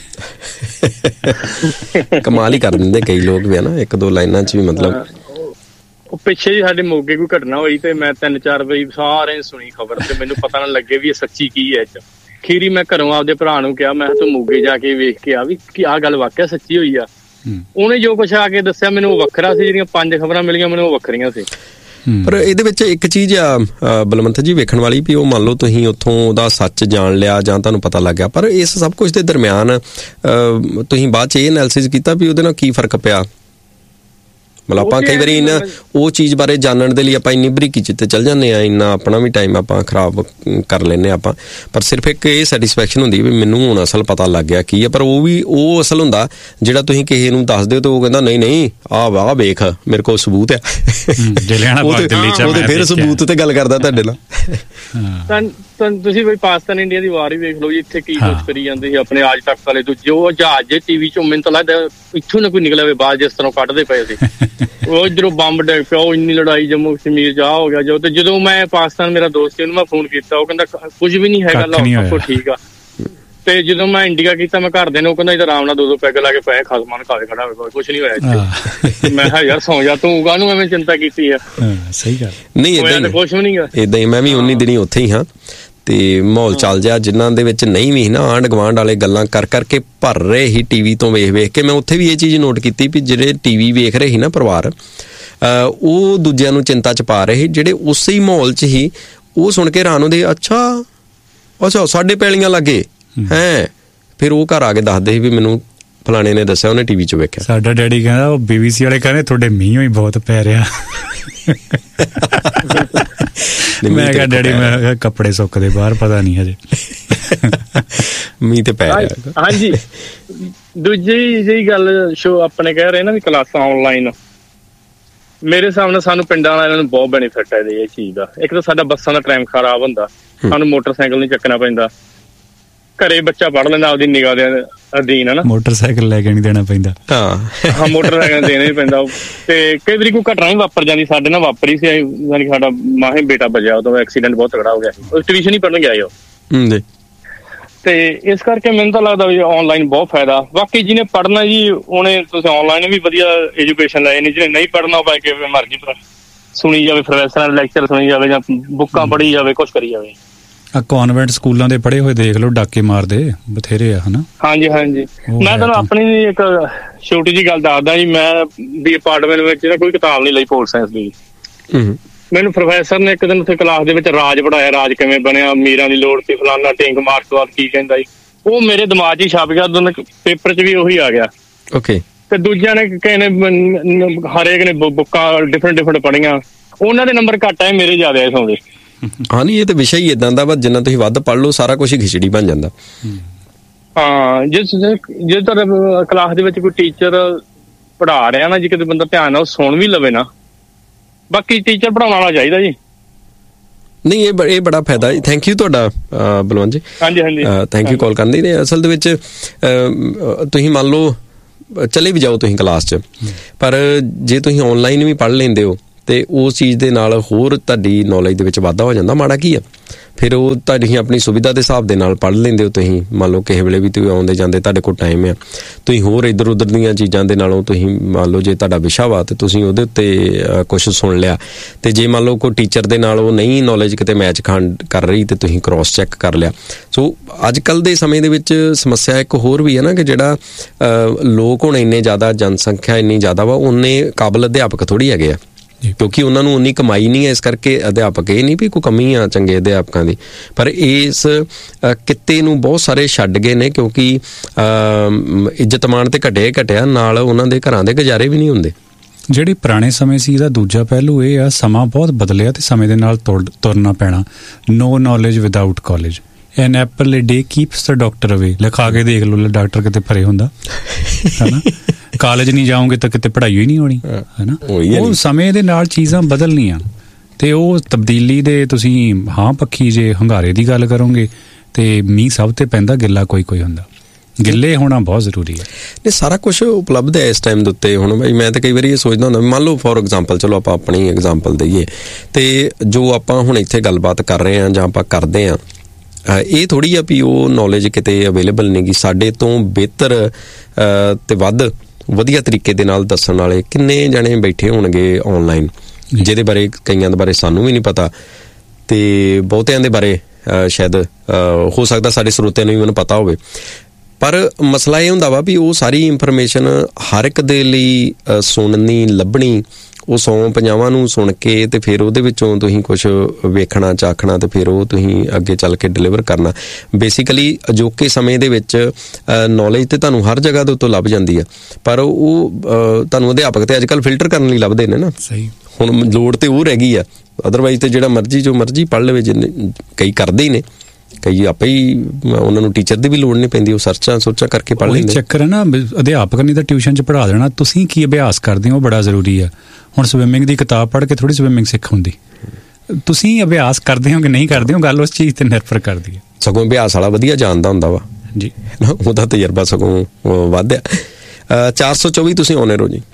S6: कमाल ही कर दिंदे कई लोग भी है ना, एक दो लाइनां च भी मतलब।
S8: ਪਿੱਛੇ ਜੀ ਸਾਡੇ ਮੋਗੇ ਕੋਈ ਘਟਨਾ ਹੋਈ ਤੇ ਮੈਂ ਤਿੰਨ ਚਾਰ ਵਾਰੀ ਸਾਰੇ ਸੁਣੀ ਖਬਰ ਤੇ ਮੈਨੂੰ ਪਤਾ ਨਾ ਲੱਗੇ ਵੀ ਇਹ ਸੱਚੀ ਕੀ ਹੈ। ਚ ਖੀਰੀ ਮੈਂ ਘਰੋਂ ਆਪਦੇ ਭਰਾ ਨੂੰ ਕਿਹਾ, ਮੈਂ ਤੂੰ ਮੋਗੇ ਜਾ ਕੇ ਵੇਖ ਕੇ ਆ ਵੀ ਕਿ ਆਹ ਗੱਲ ਵਾਕਿਆ ਸੱਚੀ ਹੋਈ ਆ। ਉਹਨੇ ਜੋ ਕੁਛ ਆ ਕੇ ਦੱਸਿਆ ਮੈਨੂੰ ਉਹ ਵੱਖਰਾ ਸੀ, ਜਿਹੜੀਆਂ ਪੰਜ ਖਬਰਾਂ ਮਿਲੀਆਂ ਮੈਨੂੰ ਉਹ ਵੱਖਰੀਆਂ ਸੀ।
S6: ਪਰ ਇਹਦੇ ਵਿੱਚ ਇੱਕ ਚੀਜ਼ ਆ ਬਲਵੰਤ ਜੀ ਵੇਖਣ ਵਾਲੀ, ਵੀ ਉਹ ਮੰਨ ਲਓ ਤੁਸੀਂ ਉੱਥੋਂ ਉਹਦਾ ਸੱਚ ਜਾਣ ਲਿਆ ਜਾਂ ਤੁਹਾਨੂੰ ਪਤਾ ਲੱਗ ਗਿਆ, ਪਰ ਇਸ ਸਭ ਕੁਝ ਦੇ ਦਰਮਿਆਨ ਤੁਸੀਂ ਬਾਅਦ 'ਚ ਇਹ ਐਨਾਲਿਸਿਸ ਕੀਤਾ ਵੀ ਉਹਦੇ ਨਾਲ ਕੀ ਫਰਕ ਪਿਆ। ਮਤਲਬ ਆਪਾਂ ਕਈ ਵਾਰੀ ਇੰਨਾ ਉਹ ਚੀਜ਼ ਬਾਰੇ ਜਾਣਨ ਦੇ ਲਈ ਆਪਾਂ ਇੰਨੀ ਬਰੀਕੀ 'ਚ ਤੇ ਚੱਲ ਜਾਂਦੇ ਹਾਂ, ਇੰਨਾ ਆਪਣਾ ਵੀ ਟਾਈਮ ਆਪਾਂ ਖਰਾਬ ਕਰ ਲੈਂਦੇ ਆਪਾਂ, ਪਰ ਸਿਰਫ ਇੱਕ ਇਹ ਸੈਟਿਸਫੈਕਸ਼ਨ ਹੁੰਦੀ ਵੀ ਮੈਨੂੰ ਹੁਣ ਅਸਲ ਪਤਾ ਲੱਗ ਗਿਆ ਕੀ ਹੈ। ਪਰ ਉਹ ਵੀ ਉਹ ਅਸਲ ਹੁੰਦਾ ਜਿਹੜਾ ਤੁਸੀਂ ਕਿਸੇ ਨੂੰ ਦੱਸਦੇ ਹੋ ਤਾਂ ਉਹ ਕਹਿੰਦਾ ਨਹੀਂ ਨਹੀਂ ਆਹ ਵਾਹ ਵੇਖ ਮੇਰੇ ਕੋਲ ਸਬੂਤ ਹੈ, ਉਹਦੇ ਫਿਰ ਸਬੂਤ ਤੇ ਗੱਲ ਕਰਦਾ ਤੁਹਾਡੇ ਨਾਲ।
S8: ਤੁਸੀਂ ਬਈ ਪਾਕਿਸਤਾਨ ਇੰਡੀਆ ਦੀ ਵਾਰ ਹੀ ਵੇਖ ਲਓ ਜੀ, ਇੱਥੇ ਕੀ ਕੁਛ ਕਰੀ ਜਾਂਦੇ ਸੀ ਆਪਣੇ ਆਜ ਤੱਕ ਵਾਲੇ ਤੋਂ। ਜੋ ਜਹਾਜ਼ ਟੀਵੀ ਚੋਂ ਮੈਨੂੰ ਤਾਂ ਲੱਗਦਾ ਇੱਥੋਂ ਨਾ ਕੋਈ ਨਿਕਲਿਆ ਹੋਵੇ ਬਾਹਰ, ਜਿਸ ਤਰ੍ਹਾਂ ਕੱਢਦੇ ਪਏ ਸੀ ਉਹ ਇੱਧਰੋਂ ਬੰਬ ਡਿੱਗ ਪਿਆ, ਉਹ ਇੰਨੀ ਲੜਾਈ ਜੰਮੂ ਕਸ਼ਮੀਰ ਜਾ ਹੋ ਗਿਆ ਜੋ। ਤੇ ਜਦੋਂ ਮੈਂ ਪਾਕਿਸਤਾਨ ਮੇਰਾ ਦੋਸਤ ਸੀ ਉਹਨੂੰ ਮੈਂ ਫੋਨ ਕੀਤਾ, ਉਹ ਕਹਿੰਦਾ ਕੁਝ ਵੀ ਨਹੀਂ ਹੈਗਾ, ਸਭ ਕੁਛ ਠੀਕ ਆ। ਤੇ ਜਦੋਂ ਮੈਂ ਇੰਡੀਆ ਕੀਤਾ ਮੈਂ ਘਰਦੇ ਨੇ, ਉਹ ਕਹਿੰਦਾ ਇੱਧਰ ਆਰਾਮ ਨਾਲ ਦੋ ਦੋ ਪੈਗ ਲਾ ਕੇ ਪਏ ਖਾਸਮਾਨ ਖਾਵੇ ਖੜਾ ਹੋਵੇ, ਕੁਛ ਨੀ ਹੋਇਆ ਇੱਥੇ। ਮੈਂ ਕਿਹਾ ਯਾਰ ਸੌਂ ਜਾ ਤੂੰ, ਕਾਹਨੂੰ ਐਵੇਂ ਚਿੰਤਾ ਕੀਤੀ ਆ।
S6: ਸਹੀ ਗੱਲ ਨਹੀਂ, ਏਦਾਂ ਹੀ ਕੁਛ ਵੀ ਨੀ ਗਾ, ਏਦਾਂ ਹੀ ਮੈਂ ਵੀ ਉਨੀ ਦਿਨੀ ਉੱਥੇ ਹੀ ਹਾਂ। ਤੇ ਮਾਹੌਲ ਚੱਲ ਜਾ ਜਿਨ੍ਹਾਂ ਦੇ ਵਿੱਚ ਨਹੀਂ ਵੀ ਨਾ ਆਂਢ ਗੁਆਂਢ ਵਾਲੇ ਗੱਲਾਂ ਕਰ ਕਰਕੇ ਭਰ ਰਹੇ ਸੀ ਟੀਵੀ ਤੋਂ ਵੇਖ ਵੇਖ ਕੇ। ਮੈਂ ਉੱਥੇ ਵੀ ਇਹ ਚੀਜ਼ ਨੋਟ ਕੀਤੀ ਵੀ ਜਿਹੜੇ ਟੀਵੀ ਵੇਖ ਰਹੇ ਸੀ ਨਾ ਪਰਿਵਾਰ, ਉਹ ਦੂਜਿਆਂ ਨੂੰ ਚਿੰਤਾ ਚ ਪਾ ਰਹੇ ਜਿਹੜੇ ਉਸੇ ਹੀ ਮਾਹੌਲ ਚ ਹੀ। ਉਹ ਸੁਣ ਕੇ ਹੈਰਾਨ ਹੁੰਦੇ, ਅੱਛਾ ਅੱਛਾ ਸਾਡੇ ਪੈਲੀਆਂ ਲੱਗੇ ਹੈਂ। ਫਿਰ ਉਹ ਘਰ ਆ ਕੇ ਦੱਸਦੇ ਸੀ ਵੀ ਮੈਨੂੰ ਫਲਾਣੇ ਨੇ ਦੱਸਿਆ, ਉਹਨੇ ਟੀਵੀ ਚ ਵੇਖਿਆ।
S7: ਸਾਡਾ ਡੈਡੀ ਕਹਿੰਦਾ ਉਹ ਬੀਬੀਸੀ ਵਾਲੇ ਕਹਿੰਦੇ ਤੁਹਾਡੇ ਮੀਂਹ ਹੀ ਬਹੁਤ ਪੈ ਰਿਹਾ। ਮੈਂ ਕਿਹਾ ਡੈਡੀ ਮੈਂ ਕਿਹਾ ਕੱਪੜੇ ਸੁੱਕਦੇ ਬਾਹਰ, ਪਤਾ ਨਹੀਂ ਹਜੇ ਮੀਂਹ ਤੇ ਪੈ ਰਿਹਾ।
S8: ਹਾਂਜੀ ਦੂਜੀ ਜਿਹੀ ਗੱਲ ਸ਼ੋ ਆਪਣੇ ਕਹਿ ਰਹੇ ਨਾ ਵੀ ਕਲਾਸਾਂ ਆਨਲਾਈਨ, ਮੇਰੇ ਹਿਸਾਬ ਨਾਲ ਸਾਨੂੰ ਪਿੰਡਾਂ ਵਾਲਿਆਂ ਨੂੰ ਬਹੁਤ ਬੈਨੀਫਿਟ ਹੈ ਇਹ ਚੀਜ਼ ਦਾ। ਇੱਕ ਤਾਂ ਸਾਡਾ ਬੱਸਾਂ ਦਾ ਟਾਈਮ ਖਰਾਬ ਹੁੰਦਾ, ਸਾਨੂੰ ਮੋਟਰਸਾਈਕਲ ਨਹੀਂ ਚੱਕਣਾ ਪੈਂਦਾ, ਘਰੇ ਬੱਚਾ ਪੜ੍ਹ ਲੈਂਦਾ ਆਪਦੀ ਨਿਗਾਹ ਦੇ ਅਧੀਨ ਹੈ ਨਾ।
S7: ਮੋਟਰਸਾਈਕਲ ਲੈ ਕੇ ਨਹੀਂ ਦੇਣਾ ਪੈਂਦਾ।
S8: ਹਾਂ ਹਾਂ ਮੋਟਰਸਾਈਕਲ ਦੇਣਾ ਹੀ ਪੈਂਦਾ। ਤੇ ਕਈ ਵਾਰੀ ਕੋਈ ਘਟਨਾ ਵੀ ਵਾਪਰ ਜਾਂਦੀ, ਸਾਡੇ ਨਾਲ ਵਾਪਰੀ ਸੀ, ਯਾਨੀ ਸਾਡਾ ਮਾਹੇ ਬੇਟਾ ਬਚਿਆ, ਉਦੋਂ ਐਕਸੀਡੈਂਟ ਬਹੁਤ ਤਗੜਾ ਹੋ ਗਿਆ ਸੀ, ਉਹ ਟਿਊਸ਼ਨ ਹੀ ਪੜ੍ਹਨ ਗਿਆ ਉਹ। ਤੇ ਇਸ ਕਰਕੇ ਮੈਨੂੰ ਤਾਂ ਲੱਗਦਾ ਵੀ ਆਨਲਾਈਨ ਬਹੁਤ ਫਾਇਦਾ। ਬਾਕੀ ਜਿਹਨੇ ਪੜ੍ਹਨਾ ਜੀ ਉਹਨੇ ਤੁਸੀਂ ਆਨਲਾਈਨ ਵੀ ਵਧੀਆ ਐਜੂਕੇਸ਼ਨ ਲੈ ਜਾਣੀ, ਜਿਹਨੇ ਨਹੀਂ ਪੜ੍ਹਨਾ ਭਾਵੇਂ ਕਿਵੇਂ ਮਰਜ਼ੀ ਸੁਣੀ ਜਾਵੇ, ਪ੍ਰੋਫੈਸਰਾਂ ਦੇ ਲੈਕਚਰ ਸੁਣੀ ਜਾਵੇ ਜਾਂ ਬੁੱਕਾਂ ਪੜ੍ਹੀ ਜਾਵੇ, ਕੁਛ ਕਰੀ ਜਾਵੇ।
S7: ਆ ਕਨਵੈਂਟ ਸਕੂਲਾਂ ਦੇ ਪੜ੍ਹੇ ਹੋਏ ਦੇਖ ਲਓ, ਡਾਕੇ ਮਾਰਦੇ ਬਥੇਰੇ ਆ ਹਨਾ।
S8: ਹਾਂਜੀ ਹਾਂਜੀ, ਮੈਂ ਤੁਹਾਨੂੰ ਆਪਣੀ ਇੱਕ ਛੋਟੀ ਜਿਹੀ ਗੱਲ ਦੱਸਦਾ ਜੀ। ਮੈਂ ਵੀ ਅਪਾਰਟਮੈਂਟ ਵਿੱਚ ਨਾ ਕੋਈ ਕਿਤਾਬ ਨਹੀਂ ਲਈ ਪੋਲ ਸਾਇੰਸ ਦੀ। ਮੈਨੂੰ ਪ੍ਰੋਫੈਸਰ ਨੇ ਇੱਕ ਦਿਨ ਉੱਥੇ ਕਲਾਸ ਦੇ ਵਿੱਚ ਰਾਜ ਪੜਾਇਆ, ਰਾਜ ਕਿਵੇਂ ਬਣਿਆ, ਅਮੀਰਾਂ ਦੀ ਲੋੜ ਸੀ, ਫਲਾਨਾ ਟਿੰਕ ਮਾਰਕਸਵਾਦ ਕੀ ਕਹਿੰਦਾ ਜੀ। ਉਹ ਮੇਰੇ ਦਿਮਾਗ 'ਚ ਹੀ ਛਪ ਗਿਆ, ਦੋਨੋਂ ਪੇਪਰ 'ਚ ਵੀ ਉਹੀ ਆ ਗਿਆ।
S6: ਓਕੇ।
S8: ਤੇ ਦੂਜਿਆਂ ਨੇ ਕਿਸੇ ਨੇ ਹਰੇਕ ਨੇ ਬੁੱਕਾਂ ਡਿਫਰੈਂਟ ਡਿਫਰੈਂਟ ਪੜ੍ਹੀਆਂ, ਉਹਨਾਂ ਦੇ ਨੰਬਰ ਘੱਟ ਆਏ, ਮੇਰੇ ਜ਼ਿਆਦਾ ਆਏ ਸੌਂਦੇ।
S6: ਹਾਂ ਨਹੀਂ, ਇਹ ਤਾਂ ਵਿਸ਼ਾ ਹੀ ਏਦਾਂ ਦਾ ਵਾ, ਜਿੰਨਾ ਤੁਸੀਂ ਵੱਧ ਪੜ੍ਹ ਲਓ ਸਾਰਾ ਕੁਛ ਹੀ ਖਿਚੜੀ ਬਣ ਜਾਂਦਾ।
S8: ਹਾਂ, ਜਿਸ ਜੇ ਤੁਹਾਡੇ ਕਲਾਸ ਦੇ ਵਿੱਚ ਕੋਈ ਟੀਚਰ ਪੜ੍ਹਾ ਰਿਹਾ ਨਾ ਜੀ, ਕਿਤੇ ਬੰਦਾ ਧਿਆਨ ਨਾਲ ਸੁਣ ਵੀ ਲਵੇ ਨਾ, ਬਾਕੀ ਟੀਚਰ ਪੜ੍ਹਾਉਣ ਵਾਲਾ ਚਾਹੀਦਾ ਜੀ।
S6: ਨਹੀਂ, ਇਹ ਇਹ ਬੜਾ ਫਾਇਦਾ। ਥੈਂਕ ਯੂ ਤੁਹਾਡਾ ਬਲਵੰਤ ਜੀ।
S8: ਹਾਂਜੀ ਹਾਂਜੀ,
S6: ਥੈਂਕ ਯੂ ਕਾਲ ਕਰਨ ਦੀ। ਅਸਲ ਦੇ ਵਿੱਚ ਤੁਸੀਂ ਮੰਨ ਲਓ ਚਲੇ ਵੀ ਜਾਓ ਤੁਸੀਂ ਕਲਾਸ 'ਚ, ਪਰ ਜੇ ਤੁਸੀਂ ਔਨਲਾਈਨ ਵੀ ਪੜ੍ਹ ਲੈਂਦੇ ਹੋ ਤੇ ਉਸ ਚੀਜ਼ ਦੇ ਨਾਲ ਹੋਰ ਤੁਹਾਡੀ ਨੌਲੇਜ ਦੇ ਵਿੱਚ ਵਾਧਾ ਹੋ ਜਾਂਦਾ। ਮਾੜਾ ਕੀ ਆ, ਫਿਰ ਉਹ ਤੁਹਾਡੀ ਆਪਣੀ ਸੁਵਿਧਾ ਦੇ ਹਿਸਾਬ ਦੇ ਨਾਲ ਪੜ੍ਹ ਲੈਂਦੇ ਹੋ ਤੁਸੀਂ। ਮੰਨ ਲਓ ਕਿਸੇ ਵੇਲੇ ਵੀ ਤੁਸੀਂ ਆਉਂਦੇ ਜਾਂਦੇ, ਤੁਹਾਡੇ ਕੋਲ ਟਾਈਮ ਆ, ਤੁਸੀਂ ਹੋਰ ਇੱਧਰ ਉੱਧਰ ਦੀਆਂ ਚੀਜ਼ਾਂ ਦੇ ਨਾਲੋਂ ਤੁਸੀਂ ਮੰਨ ਲਓ ਜੇ ਤੁਹਾਡਾ ਵਿਸ਼ਾ ਵਾ ਤੇ ਤੁਸੀਂ ਉਹਦੇ ਉੱਤੇ ਕੁਛ ਸੁਣ ਲਿਆ, ਤੇ ਜੇ ਮੰਨ ਲਓ ਕੋਈ ਟੀਚਰ ਦੇ ਨਾਲ ਉਹ ਨਹੀਂ ਨੌਲੇਜ ਕਿਤੇ ਮੈਚ ਖਾਣ ਕਰ ਰਹੀ ਤੇ ਤੁਸੀਂ ਕ੍ਰੋਸ ਚੈੱਕ ਕਰ ਲਿਆ। ਸੋ ਅੱਜ ਕੱਲ੍ਹ ਦੇ ਸਮੇਂ ਦੇ ਵਿੱਚ ਸਮੱਸਿਆ ਇੱਕ ਹੋਰ ਵੀ ਹੈ ਨਾ, ਕਿ ਜਿਹੜਾ ਲੋਕ ਹੁਣ ਇੰਨੇ ਜ਼ਿਆਦਾ, ਜਨਸੰਖਿਆ ਇੰਨੀ ਜ਼ਿਆਦਾ ਵਾ, ਉਨੇ ਕਾਬਲ ਅਧਿਆਪਕ ਥੋੜ੍ਹੀ ਹੈਗੇ ਆ, ਕਿਉਂਕਿ ਉਹਨਾਂ ਨੂੰ ਉਨੀ ਕਮਾਈ ਨਹੀਂ ਹੈ। ਇਸ ਕਰਕੇ ਅਧਿਆਪਕ, ਇਹ ਨਹੀਂ ਵੀ ਕੋਈ ਕਮੀ ਆ ਚੰਗੇ ਅਧਿਆਪਕਾਂ ਦੀ, ਪਰ ਇਸ ਕਿੱਤੇ ਨੂੰ ਬਹੁਤ ਸਾਰੇ ਛੱਡ ਗਏ ਨੇ, ਕਿਉਂਕਿ ਇੱਜ਼ਤ ਮਾਣ ਤੇ ਘਟਿਆ ਘਟਿਆ ਨਾਲ ਉਹਨਾਂ ਦੇ ਘਰਾਂ ਦੇ ਗੁਜ਼ਾਰੇ ਵੀ ਨਹੀਂ ਹੁੰਦੇ।
S7: ਜਿਹੜੇ ਪੁਰਾਣੇ ਸਮੇਂ ਸੀ, ਇਹਦਾ ਦੂਜਾ ਪਹਿਲੂ ਇਹ ਆ, ਸਮਾਂ ਬਹੁਤ ਬਦਲਿਆ ਤੇ ਸਮੇਂ ਦੇ ਨਾਲ ਤੁਰਨਾ ਪੈਣਾ। ਨੋ knowledge without college, an apple A day keeps the doctor ਅਵੇ। ਲਿਖਾ ਕੇ ਦੇਖ ਲਓ, ਡਾਕਟਰ ਕਿਤੇ ਭਰੇ ਹੁੰਦਾ ਹਨਾ। ਕਾਲਜ ਨਹੀਂ ਜਾਓਗੇ ਤਾਂ ਕਿਤੇ ਪੜ੍ਹਾਈ ਹੀ ਨਹੀਂ ਹੋਣੀ ਹਨਾ। ਉਹ ਸਮੇਂ ਦੇ ਨਾਲ ਚੀਜ਼ਾਂ ਬਦਲਣੀਆਂ, ਤੇ ਉਹ ਤਬਦੀਲੀ ਦੇ ਤੁਸੀਂ ਹਾਂ ਪੱਖੀ ਜੇ ਹੁੰਗਾਰੇ ਦੀ ਗੱਲ ਕਰੋਗੇ ਤੇ ਮੀਂਹ ਸਭ ਤੇ ਪੈਂਦਾ, ਗਿੱਲਾ ਕੋਈ ਕੋਈ ਹੁੰਦਾ। ਗਿੱਲੇ ਹੋਣਾ ਬਹੁਤ ਜ਼ਰੂਰੀ ਹੈ।
S6: ਨਹੀਂ, ਸਾਰਾ ਕੁਛ ਉਪਲਬਧ ਹੈ ਇਸ ਟਾਈਮ ਦੇ ਉੱਤੇ। ਹੁਣ ਭਾਈ ਮੈਂ ਤਾਂ ਕਈ ਵਾਰੀ ਇਹ ਸੋਚਦਾ ਹੁੰਦਾ, ਮੰਨ ਲਓ ਫੋਰ ਐਗਜ਼ਾਮਪਲ, ਚਲੋ ਆਪਾਂ ਆਪਣੀ ਐਗਜ਼ਾਮਪਲ ਦਈਏ, ਤੇ ਜੋ ਆਪਾਂ ਹੁਣ ਇੱਥੇ ਗੱਲਬਾਤ ਕਰ ਰਹੇ ਹਾਂ ਜਾਂ ਆਪਾਂ ਕਰਦੇ ਹਾਂ, ਇਹ ਥੋੜ੍ਹੀ ਆ ਵੀ ਉਹ ਨੌਲੇਜ ਕਿਤੇ ਅਵੇਲੇਬਲ ਨਹੀਂ ਗੀ। ਸਾਡੇ ਤੋਂ ਬਿਹਤਰ ਤੇ ਵੱਧ ਵਧੀਆ ਤਰੀਕੇ ਦੇ ਨਾਲ ਦੱਸਣ ਵਾਲੇ ਕਿੰਨੇ ਜਣੇ ਬੈਠੇ ਹੋਣਗੇ ਔਨਲਾਈਨ, ਜਿਹਦੇ ਬਾਰੇ ਕਈਆਂ ਦੇ ਬਾਰੇ ਸਾਨੂੰ ਵੀ ਨਹੀਂ ਪਤਾ, ਤੇ ਬਹੁਤਿਆਂ ਦੇ ਬਾਰੇ ਸ਼ਾਇਦ ਹੋ ਸਕਦਾ ਸਾਡੇ ਸਰੋਤਿਆਂ ਨੂੰ ਵੀ ਮੈਨੂੰ ਪਤਾ ਹੋਵੇ। ਪਰ ਮਸਲਾ ਇਹ ਹੁੰਦਾ ਵਾ ਵੀ ਉਹ ਸਾਰੀ ਇਨਫੋਰਮੇਸ਼ਨ ਹਰ ਇੱਕ ਦੇ ਲਈ ਸੁਣਨੀ, ਲੱਭਣੀ, ਉਹ ਸੌ ਪੰਜਾਹਾਂ ਨੂੰ ਸੁਣ ਕੇ ਤੇ ਫਿਰ ਉਹਦੇ ਵਿੱਚੋਂ ਤੁਸੀਂ ਕੁਛ ਵੇਖਣਾ, ਚਾਖਣਾ, ਤੇ ਫਿਰ ਉਹ ਤੁਸੀਂ ਅੱਗੇ ਚੱਲ ਕੇ ਡਿਲੀਵਰ ਕਰਨਾ। ਬੇਸਿਕਲੀ ਅਜੋਕੇ ਸਮੇਂ ਦੇ ਵਿੱਚ ਨੌਲੇਜ ਤੇ ਤੁਹਾਨੂੰ ਹਰ ਜਗ੍ਹਾ ਦੇ ਉੱਤੋਂ ਲੱਭ ਜਾਂਦੀ ਆ, ਪਰ ਉਹ ਤੁਹਾਨੂੰ ਅਧਿਆਪਕ ਤੇ ਅੱਜ ਕੱਲ੍ਹ ਫਿਲਟਰ ਕਰਨ ਲਈ ਲੱਭਦੇ ਨੇ ਨਾ।
S7: ਸਹੀ,
S6: ਹੁਣ ਲੋੜ ਤੇ ਉਹ ਰਹਿ ਗਈ ਆ, ਅਦਰਵਾਈਜ਼ ਤੇ ਜਿਹੜਾ ਮਰਜ਼ੀ ਜੋ ਮਰਜ਼ੀ ਪੜ੍ਹ ਲਵੇ, ਜਿੰਨੇ ਕਈ ਕਰਦੇ ਹੀ ਨੇ, ਕਈ ਆਪੇ ਹੀ, ਉਹਨਾਂ ਨੂੰ ਟੀਚਰ ਦੀ ਵੀ ਲੋੜ ਨਹੀਂ ਪੈਂਦੀ, ਉਹ ਸਰਚਾਂ ਸੋਚਾਂ ਕਰਕੇ ਪੜ੍ਹ ਲੈਂਦੇ।
S7: ਚੱਕਰ ਹੈ ਨਾ, ਅਧਿਆਪਕ ਨੇ ਤਾਂ ਟਿਊਸ਼ਨ 'ਚ ਪੜ੍ਹਾ ਦੇਣਾ, ਤੁਸੀਂ ਕੀ ਅਭਿਆਸ ਕਰਦੇ ਹੋ ਉਹ ਬੜਾ ਜ਼ਰੂਰੀ ਆ। ਹੁਣ ਸਵਿਮਿੰਗ ਦੀ ਕਿਤਾਬ ਪੜ੍ਹ ਕੇ ਥੋੜ੍ਹੀ ਸਵਿਮਿੰਗ ਸਿੱਖ ਹੁੰਦੀ, ਤੁਸੀਂ ਅਭਿਆਸ ਕਰਦੇ ਹੋ ਕਿ ਨਹੀਂ ਕਰਦੇ ਹੋ, ਗੱਲ ਉਸ ਚੀਜ਼ ਤੇ ਨਿਰਭਰ ਕਰਦੀ ਹੈ।
S6: ਸਗੋਂ ਅਭਿਆਸ ਵਾਲਾ ਵਧੀਆ ਜਾਣਦਾ ਹੁੰਦਾ ਵਾ
S7: ਜੀ,
S6: ਉਹਦਾ ਤਜਰਬਾ ਸਗੋਂ ਵੱਧ ਆ। ਚਾਰ ਸੌ ਚੌਵੀ ਤੁਸੀਂ ਆਉਣੇ ਰਹੋ ਜੀ,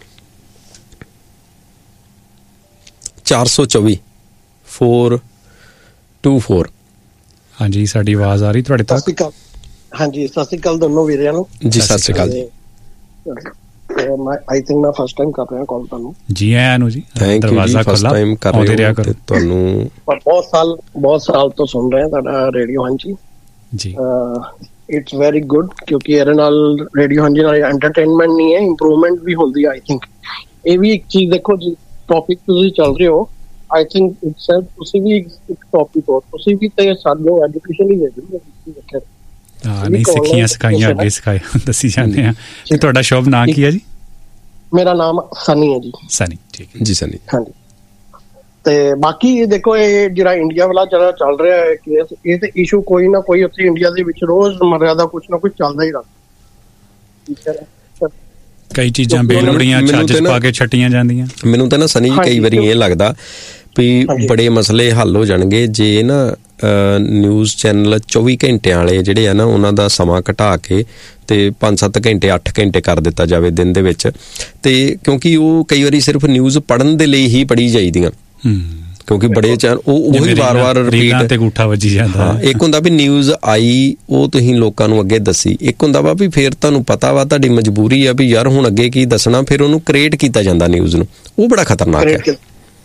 S6: ਚਾਰ ਸੌ ਚੌਵੀ ਫੋਰ ਟੂ ਫੋਰ। ਹਾਂਜੀ, ਸਾਡੀ ਆਵਾਜ਼ ਆ ਰਹੀ ਤੁਹਾਡੇ ਤੱਕ?
S9: ਸਤਿ ਸ਼੍ਰੀ ਅਕਾਲ। ਹਾਂਜੀ, ਸਤਿ ਸ਼੍ਰੀ ਅਕਾਲ ਦੋਨੋਂ ਵੀਰਿਆਂ ਨੂੰ
S6: ਜੀ। ਸਤਿ ਸ਼੍ਰੀ ਅਕਾਲ ਜੀ।
S9: ਮੈਂ ਆਈ ਥਿੰਕ ਮੈਂ ਫਸਟ ਟਾਈਮ ਕਰ ਰਿਹਾ ਕਾਲ ਤੁਹਾਨੂੰ।
S7: ਜੀ ਆਇਆਂ ਨੂੰ ਜੀ,
S6: ਦਰਵਾਜ਼ਾ ਖੁੱਲਾ, ਆਉਂਦੇ ਰਿਹਾ ਕਰੋ। ਤੁਹਾਨੂੰ
S9: ਬਹੁਤ ਸਾਲ ਬਹੁਤ ਸਾਲ ਤੋਂ ਸੁਣ ਰਹੇ ਤੁਹਾਡਾ ਰੇਡੀਓ ਹਾਂਜੀ
S7: ਜੀ।
S9: ਇਟਸ ਵੈਰੀ ਗੁੱਡ, ਕਿਉਂਕਿ ਇਹਦੇ ਨਾਲ ਰੇਡੀਓ ਹਾਂਜੀ ਨਾਲ ਐਂਟਰਟੇਨਮੈਂਟ ਨਹੀਂ ਹੈ, ਇੰਪਰੂਵਮੈਂਟ ਵੀ ਹੁੰਦੀ ਹੈ। ਆਈ ਥਿੰਕ ਇਹ ਵੀ ਇੱਕ ਚੀਜ਼ ਦੇਖੋ ਜੀ, ਟੌਪਿਕ ਤੁਸੀਂ ਚੱਲ ਰਹੇ ਹੋ, ਆਈ ਥਿੰਕ ਇਟਸ ਤੁਸੀਂ ਵੀ ਇੱਕ ਟੌਪਿਕ ਹੋ, ਤੁਸੀਂ ਵੀ ਤੇ ਸਾਨੂੰ ਐਜੂਕੇਸ਼ਨ ਹੀ ਦੇ ਦਿਓ।
S7: ਹਾਂ, ਨਹੀਂ ਸਿੱਖੀਆਂ ਸਿਖਾਈਆਂ ਅੱਗੇ ਸਿਖਾਇਆ ਦੱਸੀ ਜਾਂਦੇ ਆ। ਤੇ ਤੁਹਾਡਾ ਸ਼ੁਭ ਨਾਂ ਕੀ ਹੈ ਜੀ?
S9: ਮੇਰਾ ਨਾਮ ਸਨੀ ਹੈ ਜੀ।
S7: ਸਨੀ, ਠੀਕ ਹੈ ਜੀ। ਸਨੀ,
S9: ਹਾਂਜੀ। ਤੇ ਬਾਕੀ ਦੇਖੋ, ਇਹ ਜਿਹੜਾ ਇੰਡੀਆ ਵਾਲਾ ਜਿਹੜਾ ਚੱਲ ਰਿਹਾ ਹੈ ਕੇਸ, ਇਹ ਤੇ ਇਸ਼ੂ ਕੋਈ ਨਾ ਕੋਈ ਉੱਥੇ ਇੰਡੀਆ ਦੇ ਵਿੱਚ ਰੋਜ਼ ਮਰਿਆਦਾ ਕੁਛ ਨਾ ਕੁਛ ਚੱਲਦਾ ਹੀ ਰਹਿੰਦਾ।
S7: ਕਈ ਚੀਜ਼ਾਂ ਬੇਲੋੜੀਆਂ ਚੱਜ ਪਾ ਕੇ ਛੱਟੀਆਂ ਜਾਂਦੀਆਂ।
S6: ਮੈਨੂੰ ਤਾਂ ਨਾ ਸਨੀ ਜੀ ਕਈ ਵਾਰੀ ਇਹ ਲੱਗਦਾ ਵੀ ਬੜੇ ਮਸਲੇ ਹੱਲ ਹੋ ਜਾਣਗੇ ਜੇ ਨਾ ਨਿਊਜ਼ ਚੈਨਲ ਚੌਵੀ ਘੰਟਿਆਂ ਵਾਲੇ ਜਿਹੜੇ ਆ ਨਾ, ਉਹਨਾਂ ਦਾ ਸਮਾਂ ਘਟਾ ਕੇ ਤੇ ਪੰਜ ਸੱਤ ਘੰਟੇ ਅੱਠ ਘੰਟੇ ਕਰ ਦਿੱਤਾ ਜਾਵੇ ਦਿਨ ਦੇ ਵਿੱਚ। ਤੇ ਕਿਉਂਕਿ ਉਹ ਕਈ ਵਾਰੀ ਸਿਰਫ ਨਿਊਜ਼ ਪੜ੍ਹਨ ਦੇ ਲਈ ਹੀ ਪੜ੍ਹੀ ਜਾਈਦੀਆਂ, ਕਿਉਂਕਿ ਬੜੇ ਚੈਨਲ ਉਹ ਉਹੀ ਵਾਰ-ਵਾਰ ਰਿਪੀਟ
S7: ਤੇ ਗੂਠਾ ਵੱਜੀ ਜਾਂਦਾ।
S6: ਇੱਕ ਹੁੰਦਾ ਵੀ ਨਿਊਜ਼ ਆਈ, ਉਹ ਤੁਸੀਂ ਲੋਕਾਂ ਨੂੰ ਅੱਗੇ ਦੱਸੀ। ਇੱਕ ਹੁੰਦਾ ਵਾ ਵੀ ਫਿਰ ਤੁਹਾਨੂੰ ਪਤਾ ਵਾ ਤੁਹਾਡੀ ਮਜਬੂਰੀ ਆ ਵੀ ਯਾਰ ਹੁਣ ਅੱਗੇ ਕੀ ਦੱਸਣਾ, ਫਿਰ ਉਹਨੂੰ ਕ੍ਰੀਏਟ ਕੀਤਾ ਜਾਂਦਾ ਨਿਊਜ਼ ਨੂੰ। ਉਹ ਬੜਾ ਖਤਰਨਾਕ ਹੈ।